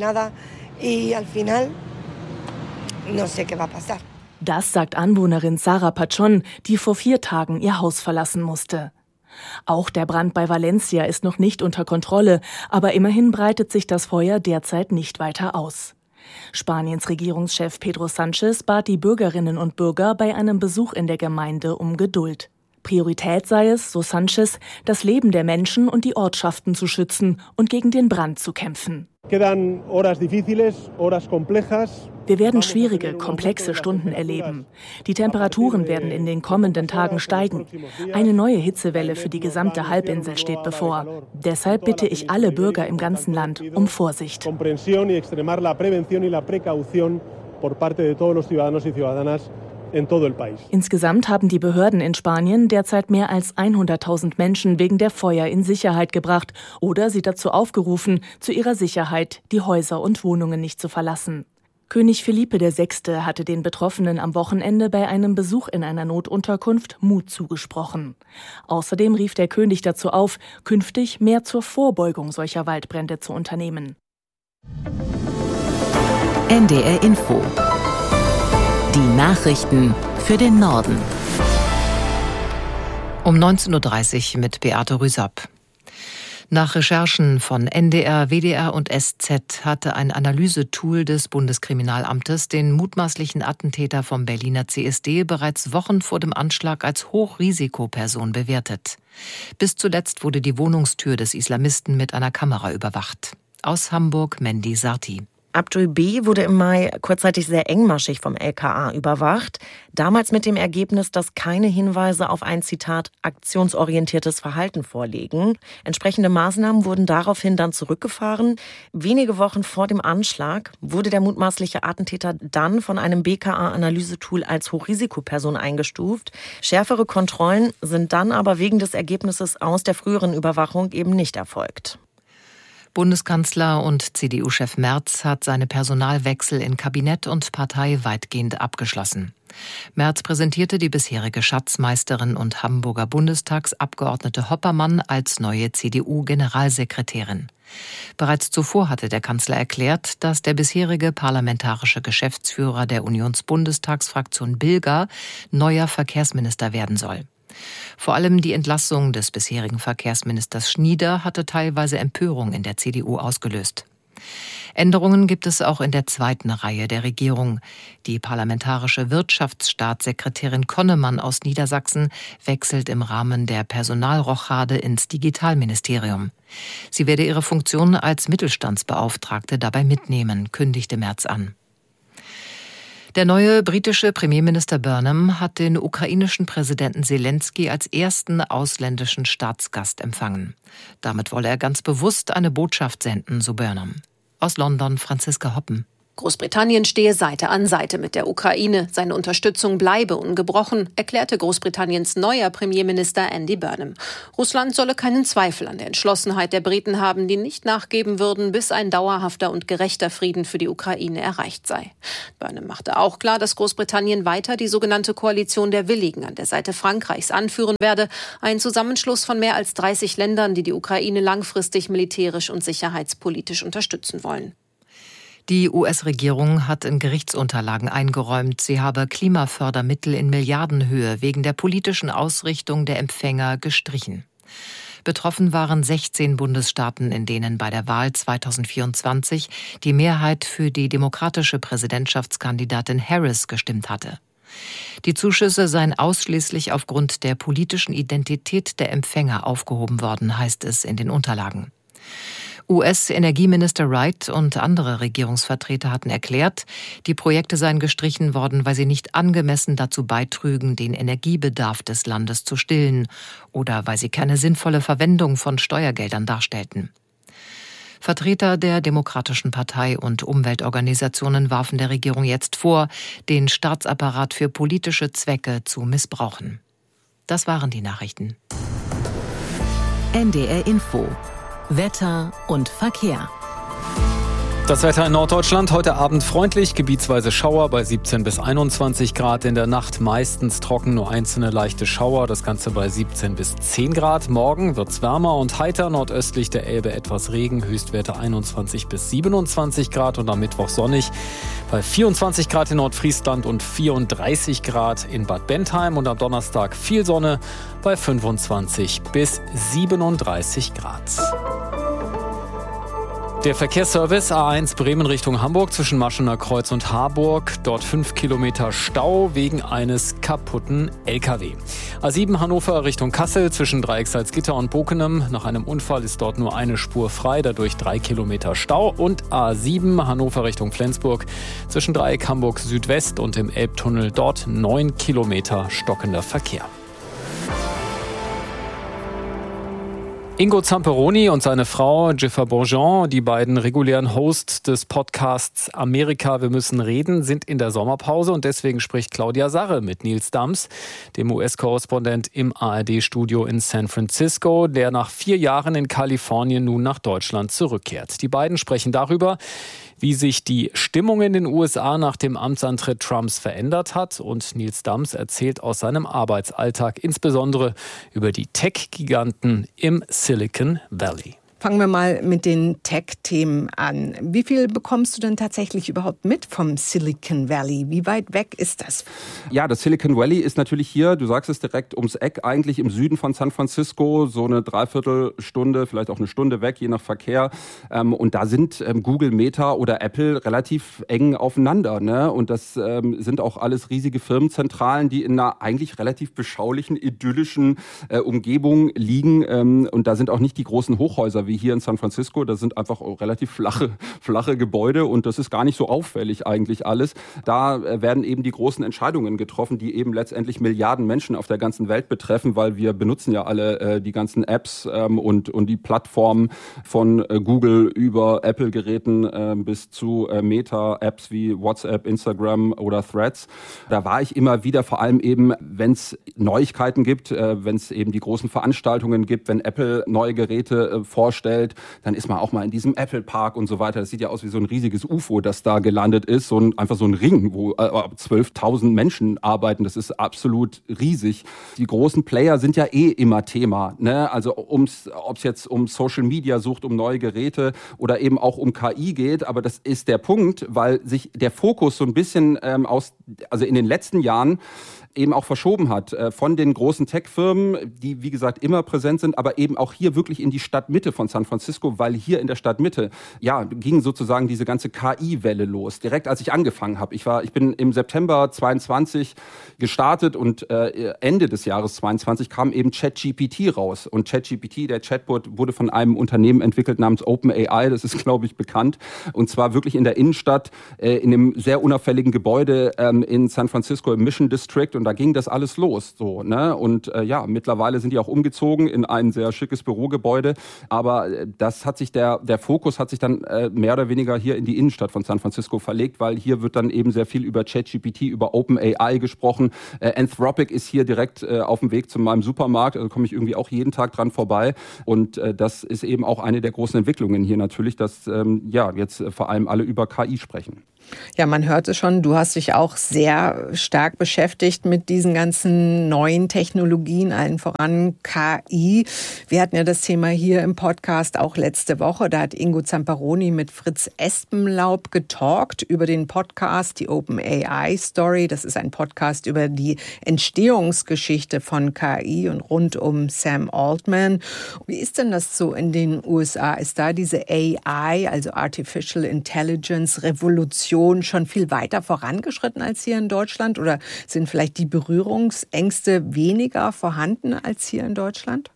Das sagt Anwohnerin Sara Pachon, die vor 4 Tagen ihr Haus verlassen musste. Auch der Brand bei Valencia ist noch nicht unter Kontrolle, aber immerhin breitet sich das Feuer derzeit nicht weiter aus. Spaniens Regierungschef Pedro Sánchez bat die Bürgerinnen und Bürger bei einem Besuch in der Gemeinde um Geduld. Priorität sei es, so Sánchez, das Leben der Menschen und die Ortschaften zu schützen und gegen den Brand zu kämpfen. Wir werden schwierige, komplexe Stunden erleben. Die Temperaturen werden in den kommenden Tagen steigen. Eine neue Hitzewelle für die gesamte Halbinsel steht bevor. Deshalb bitte ich alle Bürger im ganzen Land um Vorsicht. Insgesamt haben die Behörden in Spanien derzeit mehr als 100.000 Menschen wegen der Feuer in Sicherheit gebracht oder sie dazu aufgerufen, zu ihrer Sicherheit die Häuser und Wohnungen nicht zu verlassen. König Felipe VI. Hatte den Betroffenen am Wochenende bei einem Besuch in einer Notunterkunft Mut zugesprochen. Außerdem rief der König dazu auf, künftig mehr zur Vorbeugung solcher Waldbrände zu unternehmen. NDR Info. Die Nachrichten für den Norden. Um 19.30 Uhr mit Beate Rüsapp. Nach Recherchen von NDR, WDR und SZ hatte ein Analysetool des Bundeskriminalamtes den mutmaßlichen Attentäter vom Berliner CSD bereits Wochen vor dem Anschlag als Hochrisikoperson bewertet. Bis zuletzt wurde die Wohnungstür des Islamisten mit einer Kamera überwacht. Aus Hamburg Mandy Sarti. Abdul B. wurde im Mai kurzzeitig sehr engmaschig vom LKA überwacht. Damals mit dem Ergebnis, dass keine Hinweise auf ein, Zitat, aktionsorientiertes Verhalten vorliegen. Entsprechende Maßnahmen wurden daraufhin dann zurückgefahren. Wenige Wochen vor dem Anschlag wurde der mutmaßliche Attentäter dann von einem BKA-Analysetool als Hochrisikoperson eingestuft. Schärfere Kontrollen sind dann aber wegen des Ergebnisses aus der früheren Überwachung eben nicht erfolgt. Bundeskanzler und CDU-Chef Merz hat seine Personalwechsel in Kabinett und Partei weitgehend abgeschlossen. Merz präsentierte die bisherige Schatzmeisterin und Hamburger Bundestagsabgeordnete Hoppermann als neue CDU-Generalsekretärin. Bereits zuvor hatte der Kanzler erklärt, dass der bisherige parlamentarische Geschäftsführer der Unionsbundestagsfraktion Bilger neuer Verkehrsminister werden soll. Vor allem die Entlassung des bisherigen Verkehrsministers Schnieder hatte teilweise Empörung in der CDU ausgelöst. Änderungen gibt es auch in der zweiten Reihe der Regierung. Die parlamentarische Wirtschaftsstaatssekretärin Konnemann aus Niedersachsen wechselt im Rahmen der Personalrochade ins Digitalministerium. Sie werde ihre Funktion als Mittelstandsbeauftragte dabei mitnehmen, kündigte Merz an. Der neue britische Premierminister Burnham hat den ukrainischen Präsidenten Selenskyj als ersten ausländischen Staatsgast empfangen. Damit wolle er ganz bewusst eine Botschaft senden, so Burnham. Aus London Franziska Hoppen. Großbritannien stehe Seite an Seite mit der Ukraine. Seine Unterstützung bleibe ungebrochen, erklärte Großbritanniens neuer Premierminister Andy Burnham. Russland solle keinen Zweifel an der Entschlossenheit der Briten haben, die nicht nachgeben würden, bis ein dauerhafter und gerechter Frieden für die Ukraine erreicht sei. Burnham machte auch klar, dass Großbritannien weiter die sogenannte Koalition der Willigen an der Seite Frankreichs anführen werde. Ein Zusammenschluss von mehr als 30 Ländern, die die Ukraine langfristig militärisch und sicherheitspolitisch unterstützen wollen. Die US-Regierung hat in Gerichtsunterlagen eingeräumt, sie habe Klimafördermittel in Milliardenhöhe wegen der politischen Ausrichtung der Empfänger gestrichen. Betroffen waren 16 Bundesstaaten, in denen bei der Wahl 2024 die Mehrheit für die demokratische Präsidentschaftskandidatin Harris gestimmt hatte. Die Zuschüsse seien ausschließlich aufgrund der politischen Identität der Empfänger aufgehoben worden, heißt es in den Unterlagen. US-Energieminister Wright und andere Regierungsvertreter hatten erklärt, die Projekte seien gestrichen worden, weil sie nicht angemessen dazu beitrügen, den Energiebedarf des Landes zu stillen oder weil sie keine sinnvolle Verwendung von Steuergeldern darstellten. Vertreter der Demokratischen Partei und Umweltorganisationen warfen der Regierung jetzt vor, den Staatsapparat für politische Zwecke zu missbrauchen. Das waren die Nachrichten. NDR Info. Wetter und Verkehr. Das Wetter in Norddeutschland heute Abend freundlich, gebietsweise Schauer bei 17 bis 21 Grad. In der Nacht meistens trocken, nur einzelne leichte Schauer. Das Ganze bei 17 bis 10 Grad. Morgen wird's wärmer und heiter. Nordöstlich der Elbe etwas Regen. Höchstwerte 21 bis 27 Grad und am Mittwoch sonnig. Bei 24 Grad in Nordfriesland und 34 Grad in Bad Bentheim. Und am Donnerstag viel Sonne bei 25 bis 37 Grad. Der Verkehrsservice A1 Bremen Richtung Hamburg zwischen Maschener Kreuz und Harburg. Dort 5 Kilometer Stau wegen eines kaputten LKW. A7 Hannover Richtung Kassel zwischen Dreieck Salzgitter und Bokenem. Nach einem Unfall ist dort nur eine Spur frei, dadurch 3 Kilometer Stau. Und A7 Hannover Richtung Flensburg zwischen Dreieck Hamburg Südwest und dem Elbtunnel. Dort 9 Kilometer stockender Verkehr. Ingo Zamperoni und seine Frau Jennifer Bourgeon, die beiden regulären Hosts des Podcasts Amerika, wir müssen reden, sind in der Sommerpause und deswegen spricht Claudia Sarre mit Nils Dams, dem US-Korrespondent im ARD-Studio in San Francisco, der nach 4 Jahren in Kalifornien nun nach Deutschland zurückkehrt. Die beiden sprechen darüber, wie sich die Stimmung in den USA nach dem Amtsantritt Trumps verändert hat. Und Nils Dams erzählt aus seinem Arbeitsalltag insbesondere über die Tech-Giganten im Silicon Valley. Fangen wir mal mit den Tech-Themen an. Wie viel bekommst du denn tatsächlich überhaupt mit vom Silicon Valley? Wie weit weg ist das? Ja, das Silicon Valley ist natürlich hier, du sagst es direkt ums Eck, eigentlich im Süden von San Francisco, so eine Dreiviertelstunde, vielleicht auch eine Stunde weg, je nach Verkehr. Und da sind Google, Meta oder Apple relativ eng aufeinander, ne? Und das sind auch alles riesige Firmenzentralen, die in einer eigentlich relativ beschaulichen, idyllischen Umgebung liegen. Und da sind auch nicht die großen Hochhäuser wie hier in San Francisco. Das sind einfach relativ flache Gebäude und das ist gar nicht so auffällig eigentlich alles. Da werden eben die großen Entscheidungen getroffen, die eben letztendlich Milliarden Menschen auf der ganzen Welt betreffen, weil wir benutzen ja alle die ganzen Apps und die Plattformen von Google über Apple-Geräten bis zu Meta-Apps wie WhatsApp, Instagram oder Threads. Da war ich immer wieder, vor allem eben, wenn es Neuigkeiten gibt, wenn es eben die großen Veranstaltungen gibt, wenn Apple neue Geräte vorstellt, dann ist man auch mal in diesem Apple Park und so weiter. Das sieht ja aus wie so ein riesiges UFO, das da gelandet ist. Einfach so ein Ring, wo 12.000 Menschen arbeiten. Das ist absolut riesig. Die großen Player sind ja immer Thema, ne? Also ob es jetzt um Social Media sucht, um neue Geräte oder eben auch um KI geht. Aber das ist der Punkt, weil sich der Fokus so ein bisschen in den letzten Jahren eben auch verschoben hat von den großen Tech-Firmen, die wie gesagt immer präsent sind, aber eben auch hier wirklich in die Stadtmitte von San Francisco, weil hier in der Stadtmitte ging sozusagen diese ganze KI-Welle los. Direkt als ich angefangen habe. Ich bin im September 22 gestartet und Ende des Jahres 22 kam eben ChatGPT raus. Und ChatGPT, der Chatbot, wurde von einem Unternehmen entwickelt namens OpenAI, das ist glaube ich bekannt. Und zwar wirklich in der Innenstadt, in einem sehr unauffälligen Gebäude in San Francisco im Mission District. Und da ging das alles los, so, ne? Und mittlerweile sind die auch umgezogen in ein sehr schickes Bürogebäude. Aber das hat sich der Fokus hat sich dann mehr oder weniger hier in die Innenstadt von San Francisco verlegt, weil hier wird dann eben sehr viel über ChatGPT, über OpenAI gesprochen. Anthropic ist hier direkt auf dem Weg zu meinem Supermarkt, also komme ich irgendwie auch jeden Tag dran vorbei. Und das ist eben auch eine der großen Entwicklungen hier natürlich, dass jetzt vor allem alle über KI sprechen. Ja, man hört es schon, du hast dich auch sehr stark beschäftigt mit diesen ganzen neuen Technologien, allen voran KI. Wir hatten ja das Thema hier im Podcast auch letzte Woche. Da hat Ingo Zamperoni mit Fritz Espenlaub getalkt über den Podcast, die OpenAI Story. Das ist ein Podcast über die Entstehungsgeschichte von KI und rund um Sam Altman. Wie ist denn das so in den USA? Ist da diese AI, also Artificial Intelligence Revolution, schon viel weiter vorangeschritten als hier in Deutschland? Oder sind vielleicht die Berührungsängste weniger vorhanden als hier in Deutschland?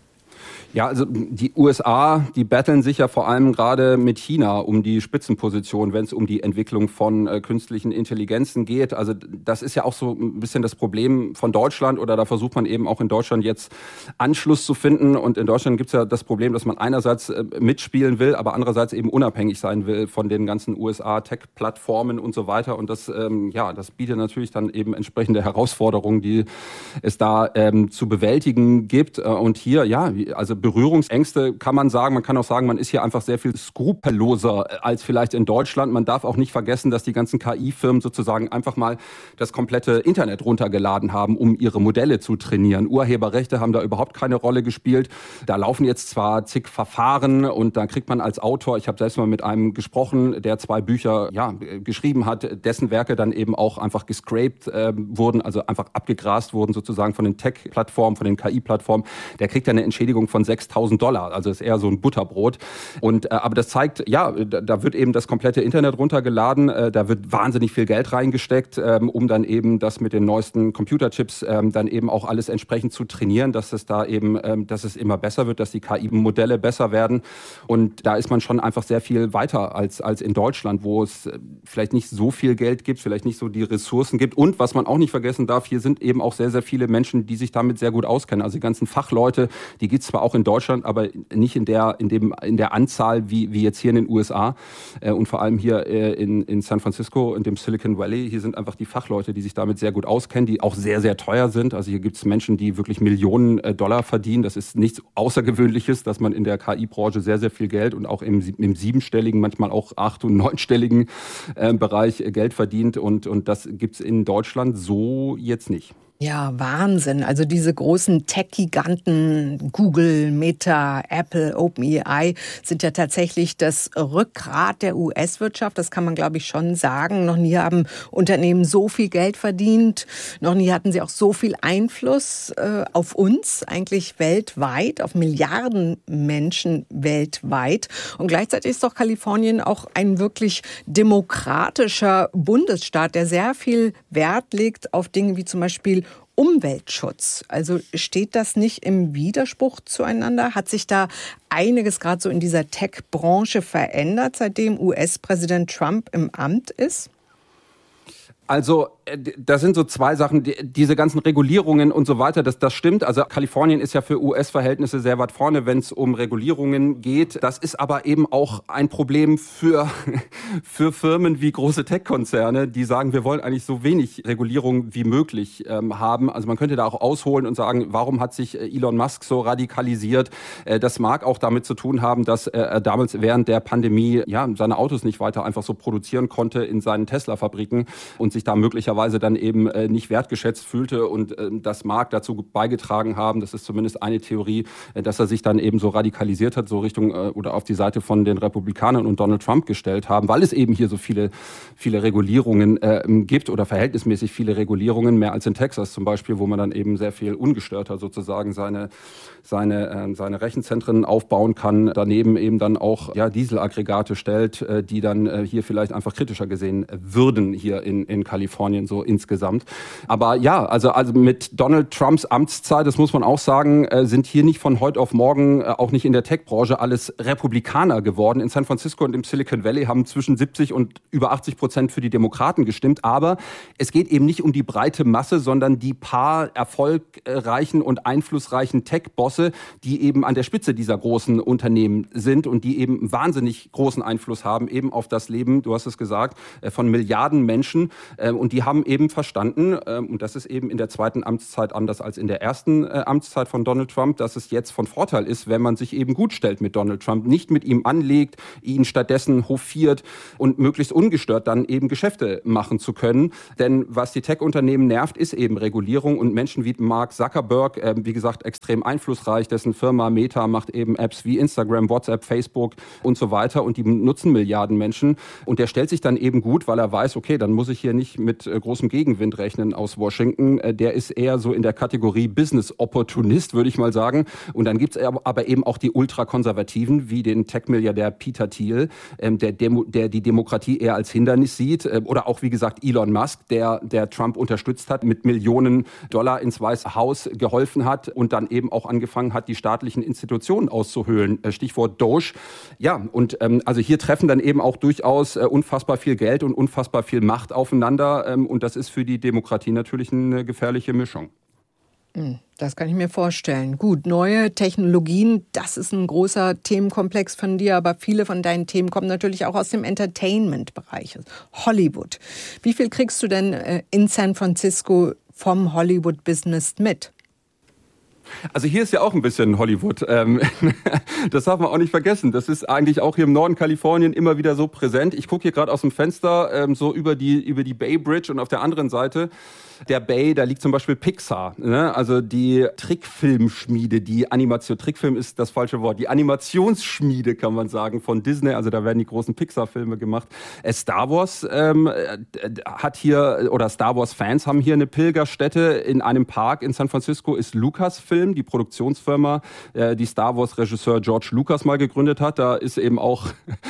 Ja, also die USA, die battlen sich ja vor allem gerade mit China um die Spitzenposition, wenn es um die Entwicklung von künstlichen Intelligenzen geht. Also das ist ja auch so ein bisschen das Problem von Deutschland, oder da versucht man eben auch in Deutschland jetzt Anschluss zu finden. Und in Deutschland gibt es ja das Problem, dass man einerseits mitspielen will, aber andererseits eben unabhängig sein will von den ganzen USA-Tech-Plattformen und so weiter. Und das bietet natürlich dann eben entsprechende Herausforderungen, die es da zu bewältigen gibt. Und hier, also Berührungsängste kann man sagen. Man kann auch sagen, man ist hier einfach sehr viel skrupelloser als vielleicht in Deutschland. Man darf auch nicht vergessen, dass die ganzen KI-Firmen sozusagen einfach mal das komplette Internet runtergeladen haben, um ihre Modelle zu trainieren. Urheberrechte haben da überhaupt keine Rolle gespielt. Da laufen jetzt zwar zig Verfahren und da kriegt man als Autor, ich habe selbst mal mit einem gesprochen, der 2 Bücher geschrieben hat, dessen Werke dann eben auch einfach gescraped wurden, also einfach abgegrast wurden sozusagen von den Tech-Plattformen, von den KI-Plattformen. Der kriegt dann eine Entschädigung von $6.000. Also ist eher so ein Butterbrot. Und aber das zeigt, ja, da wird eben das komplette Internet runtergeladen, da wird wahnsinnig viel Geld reingesteckt, um dann eben das mit den neuesten Computerchips dann eben auch alles entsprechend zu trainieren, dass es da eben, dass es immer besser wird, dass die KI-Modelle besser werden. Und da ist man schon einfach sehr viel weiter als in Deutschland, wo es vielleicht nicht so viel Geld gibt, vielleicht nicht so die Ressourcen gibt. Und was man auch nicht vergessen darf, hier sind eben auch sehr, sehr viele Menschen, die sich damit sehr gut auskennen. Also die ganzen Fachleute, die gibt es zwar auch in Deutschland, aber nicht in der Anzahl wie jetzt hier in den USA. Und vor allem hier in San Francisco, in dem Silicon Valley, hier sind einfach die Fachleute, die sich damit sehr gut auskennen, die auch sehr, sehr teuer sind. Also hier gibt es Menschen, die wirklich Millionen Dollar verdienen. Das ist nichts Außergewöhnliches, dass man in der KI-Branche sehr, sehr viel Geld und auch im siebenstelligen, manchmal auch 8- und 9-stelligen Bereich Geld verdient. Und das gibt's in Deutschland so jetzt nicht. Ja, Wahnsinn. Also diese großen Tech-Giganten, Google, Meta, Apple, OpenAI sind ja tatsächlich das Rückgrat der US-Wirtschaft. Das kann man, glaube ich, schon sagen. Noch nie haben Unternehmen so viel Geld verdient. Noch nie hatten sie auch so viel Einfluss auf uns, eigentlich weltweit, auf Milliarden Menschen weltweit. Und gleichzeitig ist doch Kalifornien auch ein wirklich demokratischer Bundesstaat, der sehr viel Wert legt auf Dinge wie zum Beispiel Umweltschutz. Also steht das nicht im Widerspruch zueinander? Hat sich da einiges gerade so in dieser Tech-Branche verändert, seitdem US-Präsident Trump im Amt ist? Also das sind so zwei Sachen, diese ganzen Regulierungen und so weiter, das stimmt. Also Kalifornien ist ja für US-Verhältnisse sehr weit vorne, wenn es um Regulierungen geht. Das ist aber eben auch ein Problem für Firmen wie große Tech-Konzerne, die sagen, wir wollen eigentlich so wenig Regulierung wie möglich haben. Also man könnte da auch ausholen und sagen, warum hat sich Elon Musk so radikalisiert? Das mag auch damit zu tun haben, dass er damals während der Pandemie seine Autos nicht weiter einfach so produzieren konnte in seinen Tesla-Fabriken und sich da möglicherweise dann eben nicht wertgeschätzt fühlte, und das mag dazu beigetragen haben, das ist zumindest eine Theorie, dass er sich dann eben so radikalisiert hat, so Richtung oder auf die Seite von den Republikanern und Donald Trump gestellt haben, weil es eben hier so viele Regulierungen gibt oder verhältnismäßig viele Regulierungen, mehr als in Texas zum Beispiel, wo man dann eben sehr viel ungestörter sozusagen seine Rechenzentren aufbauen kann, daneben eben dann auch Dieselaggregate stellt, die dann hier vielleicht einfach kritischer gesehen würden hier in Kalifornien so insgesamt. Aber ja, also mit Donald Trumps Amtszeit, das muss man auch sagen, sind hier nicht von heute auf morgen, auch nicht in der Tech-Branche, alles Republikaner geworden. In San Francisco und im Silicon Valley haben zwischen 70% und über 80% für die Demokraten gestimmt. Aber es geht eben nicht um die breite Masse, sondern die paar erfolgreichen und einflussreichen Tech-Bosse, die eben an der Spitze dieser großen Unternehmen sind und die eben wahnsinnig großen Einfluss haben, eben auf das Leben, du hast es gesagt, von Milliarden Menschen. Und die haben eben verstanden, und das ist eben in der zweiten Amtszeit anders als in der ersten Amtszeit von Donald Trump, dass es jetzt von Vorteil ist, wenn man sich eben gut stellt mit Donald Trump, nicht mit ihm anlegt, ihn stattdessen hofiert und möglichst ungestört dann eben Geschäfte machen zu können. Denn was die Tech-Unternehmen nervt, ist eben Regulierung, und Menschen wie Mark Zuckerberg, wie gesagt, extrem einflussreich, dessen Firma Meta macht eben Apps wie Instagram, WhatsApp, Facebook und so weiter, und die nutzen Milliarden Menschen, und der stellt sich dann eben gut, weil er weiß, okay, dann muss ich hier nicht mit großem Gegenwind rechnen aus Washington. Der ist eher so in der Kategorie Business-Opportunist, würde ich mal sagen. Und dann gibt es aber eben auch die Ultrakonservativen, wie den Tech-Milliardär Peter Thiel, der die Demokratie eher als Hindernis sieht. Oder auch, wie gesagt, Elon Musk, der Trump unterstützt hat, mit Millionen Dollar ins Weiße Haus geholfen hat und dann eben auch angefangen hat, die staatlichen Institutionen auszuhöhlen. Stichwort Doge. Ja, und also hier treffen dann eben auch durchaus unfassbar viel Geld und unfassbar viel Macht aufeinander. Und das ist für die Demokratie natürlich eine gefährliche Mischung. Das kann ich mir vorstellen. Gut, neue Technologien, das ist ein großer Themenkomplex von dir, aber viele von deinen Themen kommen natürlich auch aus dem Entertainment-Bereich, Hollywood. Wie viel kriegst du denn in San Francisco vom Hollywood-Business mit? Also hier ist ja auch ein bisschen Hollywood. Das darf man auch nicht vergessen. Das ist eigentlich auch hier im Norden Kalifornien immer wieder so präsent. Ich gucke hier gerade aus dem Fenster so über die Bay Bridge, und auf der anderen Seite der Bay, da liegt zum Beispiel Pixar, ne? Also die Trickfilmschmiede, Trickfilm ist das falsche Wort, die Animationsschmiede kann man sagen von Disney, also da werden die großen Pixar-Filme gemacht. Star Wars hat hier, oder Star Wars-Fans haben hier eine Pilgerstätte in einem Park in San Francisco, ist Lucasfilm Lucasfilm, die Produktionsfirma, die Star Wars-Regisseur George Lucas mal gegründet hat. Da ist eben auch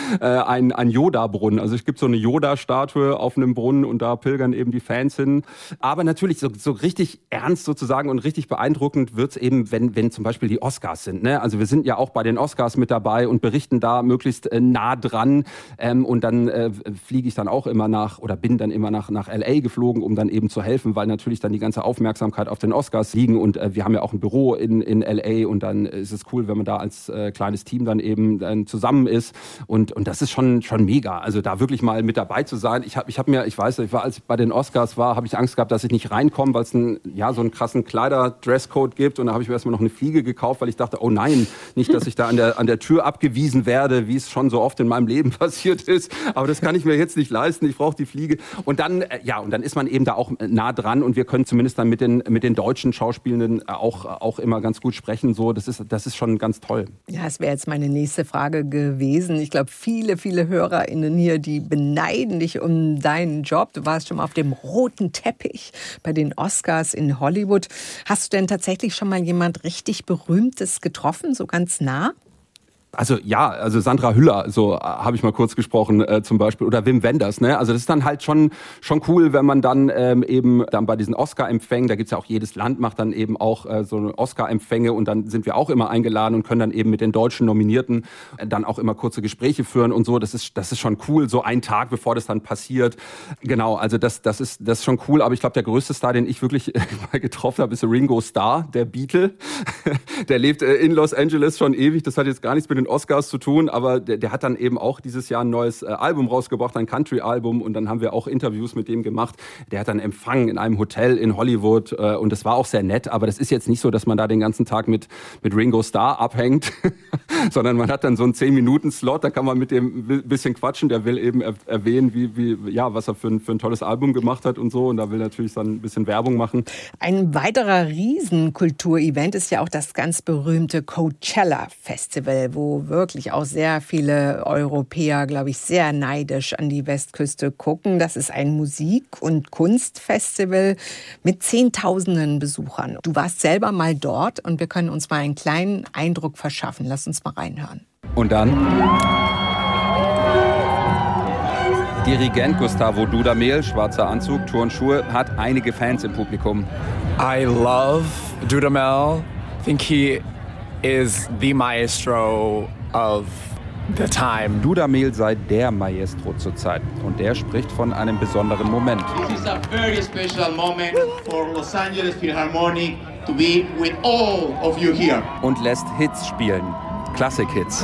ein Yoda-Brunnen. Also es gibt so eine Yoda-Statue auf einem Brunnen und da pilgern eben die Fans hin. Aber natürlich so richtig ernst sozusagen und richtig beeindruckend wird's eben, wenn zum Beispiel die Oscars sind. Ne? Also wir sind ja auch bei den Oscars mit dabei und berichten da möglichst nah dran. Und dann fliege ich dann auch immer bin dann immer nach LA geflogen, um dann eben zu helfen, weil natürlich dann die ganze Aufmerksamkeit auf den Oscars liegen und wir haben ja auch ein Büro in LA und dann ist es cool, wenn man da als kleines Team dann eben zusammen ist und das ist schon mega. Also da wirklich mal mit dabei zu sein. Als ich bei den Oscars war, habe ich Angst gehabt, dass ich nicht reinkomme, weil es so einen krassen Kleider-Dresscode gibt und da habe ich mir erstmal noch eine Fliege gekauft, weil ich dachte, oh nein, nicht, dass ich da an der Tür abgewiesen werde, wie es schon so oft in meinem Leben passiert ist. Aber das kann ich mir jetzt nicht leisten. Ich brauche die Fliege. Und dann ist man eben da auch nah dran und wir können zumindest dann mit den deutschen Schauspielenden auch immer ganz gut sprechen. So, das ist schon ganz toll. Ja, das wäre jetzt meine nächste Frage gewesen. Ich glaube, viele, viele HörerInnen hier, die beneiden dich um deinen Job. Du warst schon mal auf dem roten Teppich bei den Oscars in Hollywood. Hast du denn tatsächlich schon mal jemand richtig Berühmtes getroffen, so ganz nah? Also Sandra Hüller, so habe ich mal kurz gesprochen zum Beispiel, oder Wim Wenders, ne? Also das ist dann halt schon cool, wenn man dann eben dann bei diesen Oscar-Empfängen, da gibt's ja auch, jedes Land macht dann eben auch so eine Oscar-Empfänge und dann sind wir auch immer eingeladen und können dann eben mit den deutschen Nominierten dann auch immer kurze Gespräche führen und so. Das ist schon cool, so einen Tag bevor das dann passiert. Genau, also das ist schon cool, aber ich glaube, der größte Star, den ich wirklich mal getroffen habe, ist Ringo Starr, der Beatle. Der lebt in Los Angeles schon ewig, das hat jetzt gar nichts mit den Oscars zu tun, aber der hat dann eben auch dieses Jahr ein neues Album rausgebracht, ein Country-Album und dann haben wir auch Interviews mit dem gemacht. Der hat dann empfangen in einem Hotel in Hollywood und das war auch sehr nett, aber das ist jetzt nicht so, dass man da den ganzen Tag mit Ringo Starr abhängt, sondern man hat dann so einen 10-Minuten-Slot, da kann man mit dem ein bisschen quatschen, der will eben erwähnen, was er für ein tolles Album gemacht hat und so und da will natürlich dann ein bisschen Werbung machen. Ein weiterer Riesenkulturevent ist ja auch das ganz berühmte Coachella Festival, wo wirklich auch sehr viele Europäer, glaube ich, sehr neidisch an die Westküste gucken. Das ist ein Musik- und Kunstfestival mit Zehntausenden Besuchern. Du warst selber mal dort und wir können uns mal einen kleinen Eindruck verschaffen. Lass uns mal reinhören. Und dann Dirigent Gustavo Dudamel, schwarzer Anzug, Turnschuhe, hat einige Fans im Publikum. I love Dudamel. I think he is the maestro of the time. Dudamel sei der Maestro zurzeit und der spricht von einem besonderen Moment. This is a very special moment for Los Angeles Philharmonic to be with all of you here. Und lässt Hits spielen, Klassik-Hits.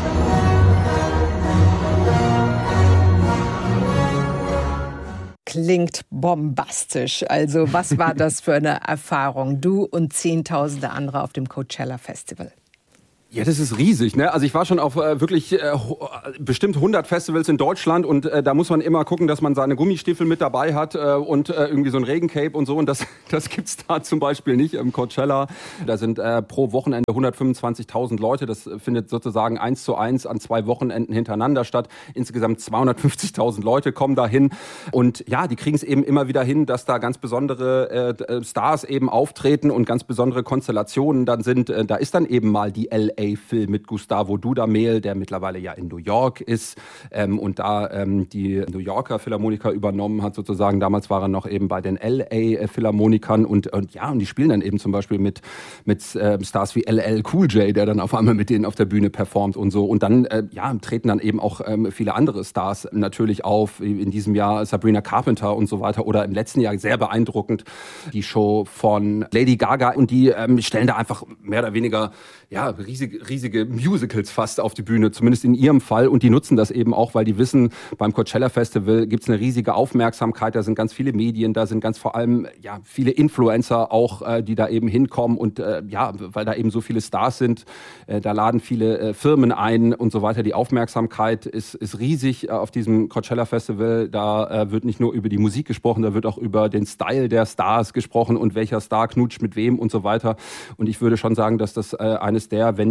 Klingt bombastisch. Also was war das für eine Erfahrung? Du und Zehntausende andere auf dem Coachella Festival. Ja, das ist riesig, ne? Also ich war schon auf wirklich bestimmt 100 Festivals in Deutschland und da muss man immer gucken, dass man seine Gummistiefel mit dabei hat und irgendwie so ein Regencape und so und das gibt's da zum Beispiel nicht im Coachella. Da sind pro Wochenende 125.000 Leute. Das findet sozusagen 1:1 an 2 Wochenenden hintereinander statt. Insgesamt 250.000 Leute kommen da hin und ja, die kriegen es eben immer wieder hin, dass da ganz besondere Stars eben auftreten und ganz besondere Konstellationen dann sind. Da ist dann eben mal die LA-Film mit Gustavo Dudamel, der mittlerweile ja in New York ist und da die New Yorker Philharmoniker übernommen hat sozusagen. Damals war er noch eben bei den LA-Philharmonikern und die spielen dann eben zum Beispiel mit Stars wie LL Cool J, der dann auf einmal mit denen auf der Bühne performt und so. Und dann treten dann eben auch viele andere Stars natürlich auf. In diesem Jahr Sabrina Carpenter und so weiter oder im letzten Jahr sehr beeindruckend die Show von Lady Gaga und die stellen da einfach mehr oder weniger riesige Musicals fast auf die Bühne, zumindest in ihrem Fall. Und die nutzen das eben auch, weil die wissen, beim Coachella Festival gibt's eine riesige Aufmerksamkeit. Da sind ganz viele Medien, da sind ganz vor allem viele Influencer auch, die da eben hinkommen. Und weil da eben so viele Stars sind, da laden viele Firmen ein und so weiter. Die Aufmerksamkeit ist riesig auf diesem Coachella Festival. Da wird nicht nur über die Musik gesprochen, da wird auch über den Style der Stars gesprochen und welcher Star knutscht mit wem und so weiter. Und ich würde schon sagen, dass das eines der, wenn nicht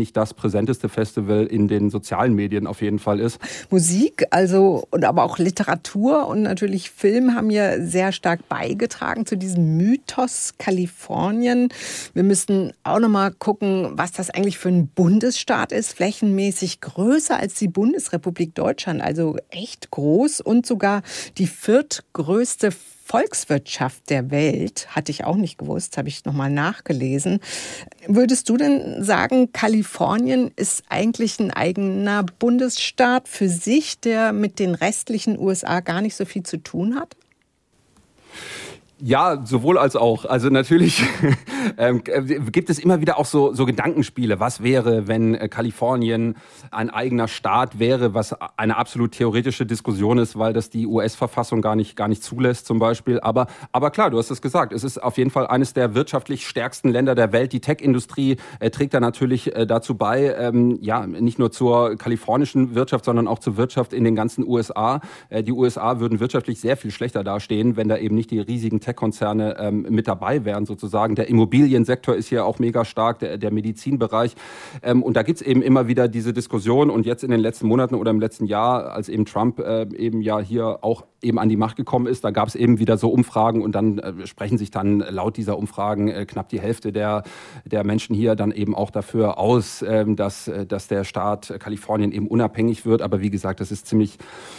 nicht das präsenteste Festival in den sozialen Medien auf jeden Fall ist. Musik, also und aber auch Literatur und natürlich Film haben ja sehr stark beigetragen zu diesem Mythos Kalifornien. Wir müssten auch noch mal gucken, was das eigentlich für ein Bundesstaat ist, flächenmäßig größer als die Bundesrepublik Deutschland, also echt groß und sogar die viertgrößte Volkswirtschaft der Welt, hatte ich auch nicht gewusst, habe ich nochmal nachgelesen. Würdest du denn sagen, Kalifornien ist eigentlich ein eigener Bundesstaat für sich, der mit den restlichen USA gar nicht so viel zu tun hat? Ja, sowohl als auch. Also natürlich gibt es immer wieder auch so Gedankenspiele. Was wäre, wenn Kalifornien ein eigener Staat wäre, was eine absolut theoretische Diskussion ist, weil das die US-Verfassung gar nicht zulässt zum Beispiel. Aber klar, du hast es gesagt, es ist auf jeden Fall eines der wirtschaftlich stärksten Länder der Welt. Die Tech-Industrie trägt da natürlich dazu bei, nicht nur zur kalifornischen Wirtschaft, sondern auch zur Wirtschaft in den ganzen USA. Die USA würden wirtschaftlich sehr viel schlechter dastehen, wenn da eben nicht die riesigen Tech-Konzerne mit dabei wären sozusagen. Der Immobiliensektor ist hier auch mega stark, der Medizinbereich. Und da gibt's eben immer wieder diese Diskussion. Und jetzt in den letzten Monaten oder im letzten Jahr, als eben Trump eben ja hier auch eben an die Macht gekommen ist, da gab's eben wieder so Umfragen und dann sprechen sich dann laut dieser Umfragen knapp die Hälfte der Menschen hier dann eben auch dafür aus, dass der Staat Kalifornien eben unabhängig wird. Aber wie gesagt, das ist ziemlich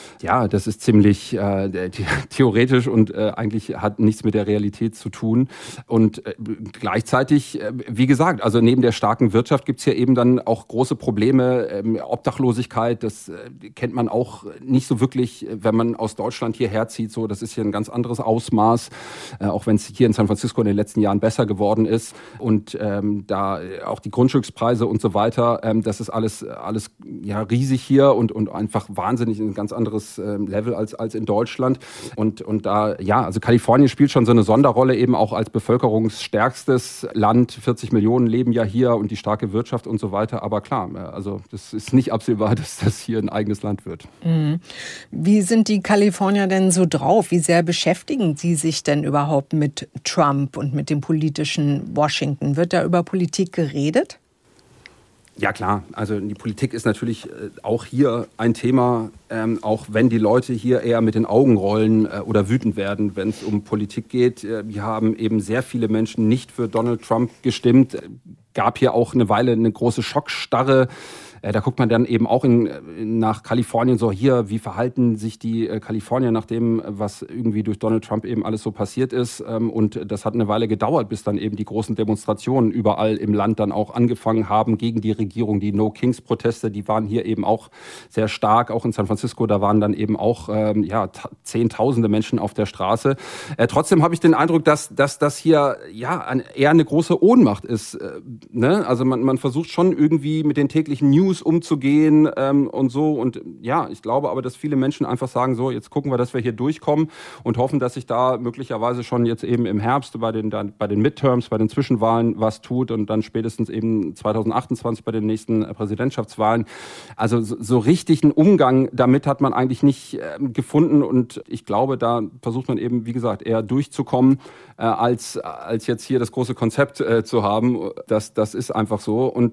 theoretisch und eigentlich hat nichts mit der Realität zu tun. Und gleichzeitig, wie gesagt, also neben der starken Wirtschaft gibt's hier eben dann auch große Probleme. Obdachlosigkeit, das kennt man auch nicht so wirklich, wenn man aus Deutschland hierher zieht. So, das ist hier ein ganz anderes Ausmaß, auch wenn es hier in San Francisco in den letzten Jahren besser geworden ist. Und da auch die Grundstückspreise und so weiter, das ist alles ja riesig hier und einfach wahnsinnig ein ganz anderes Level als in Deutschland. Und da, ja, also Kalifornien spielt schon so eine Sonderrolle eben auch als bevölkerungsstärkstes Land. 40 Millionen leben ja hier und die starke Wirtschaft und so weiter. Aber klar, also das ist nicht absehbar, dass das hier ein eigenes Land wird. Wie sind die Kalifornier denn so drauf? Wie sehr beschäftigen sie sich denn überhaupt mit Trump und mit dem politischen Washington? Wird da über Politik geredet? Ja klar, also die Politik ist natürlich auch hier ein Thema, auch wenn die Leute hier eher mit den Augen rollen oder wütend werden, wenn es um Politik geht. Wir haben eben sehr viele Menschen nicht für Donald Trump gestimmt. Gab hier auch eine Weile eine große Schockstarre. Da guckt man dann eben auch nach Kalifornien so, hier, wie verhalten sich die Kalifornier nach dem, was irgendwie durch Donald Trump eben alles so passiert ist. Und das hat eine Weile gedauert, bis dann eben die großen Demonstrationen überall im Land dann auch angefangen haben gegen die Regierung. Die No-Kings-Proteste, die waren hier eben auch sehr stark, auch in San Francisco. Da waren dann eben auch Zehntausende Menschen auf der Straße. Trotzdem habe ich den Eindruck, dass das hier eher eine große Ohnmacht ist. Also man versucht schon irgendwie mit den täglichen News umzugehen und so. Und ja, ich glaube aber, dass viele Menschen einfach sagen, so, jetzt gucken wir, dass wir hier durchkommen und hoffen, dass sich da möglicherweise schon jetzt eben im Herbst bei den Midterms, bei den Zwischenwahlen was tut und dann spätestens eben 2028 bei den nächsten Präsidentschaftswahlen. Also so richtig einen Umgang damit hat man eigentlich nicht gefunden und ich glaube, da versucht man eben, wie gesagt, eher durchzukommen, als jetzt hier das große Konzept zu haben. Das ist einfach so. Und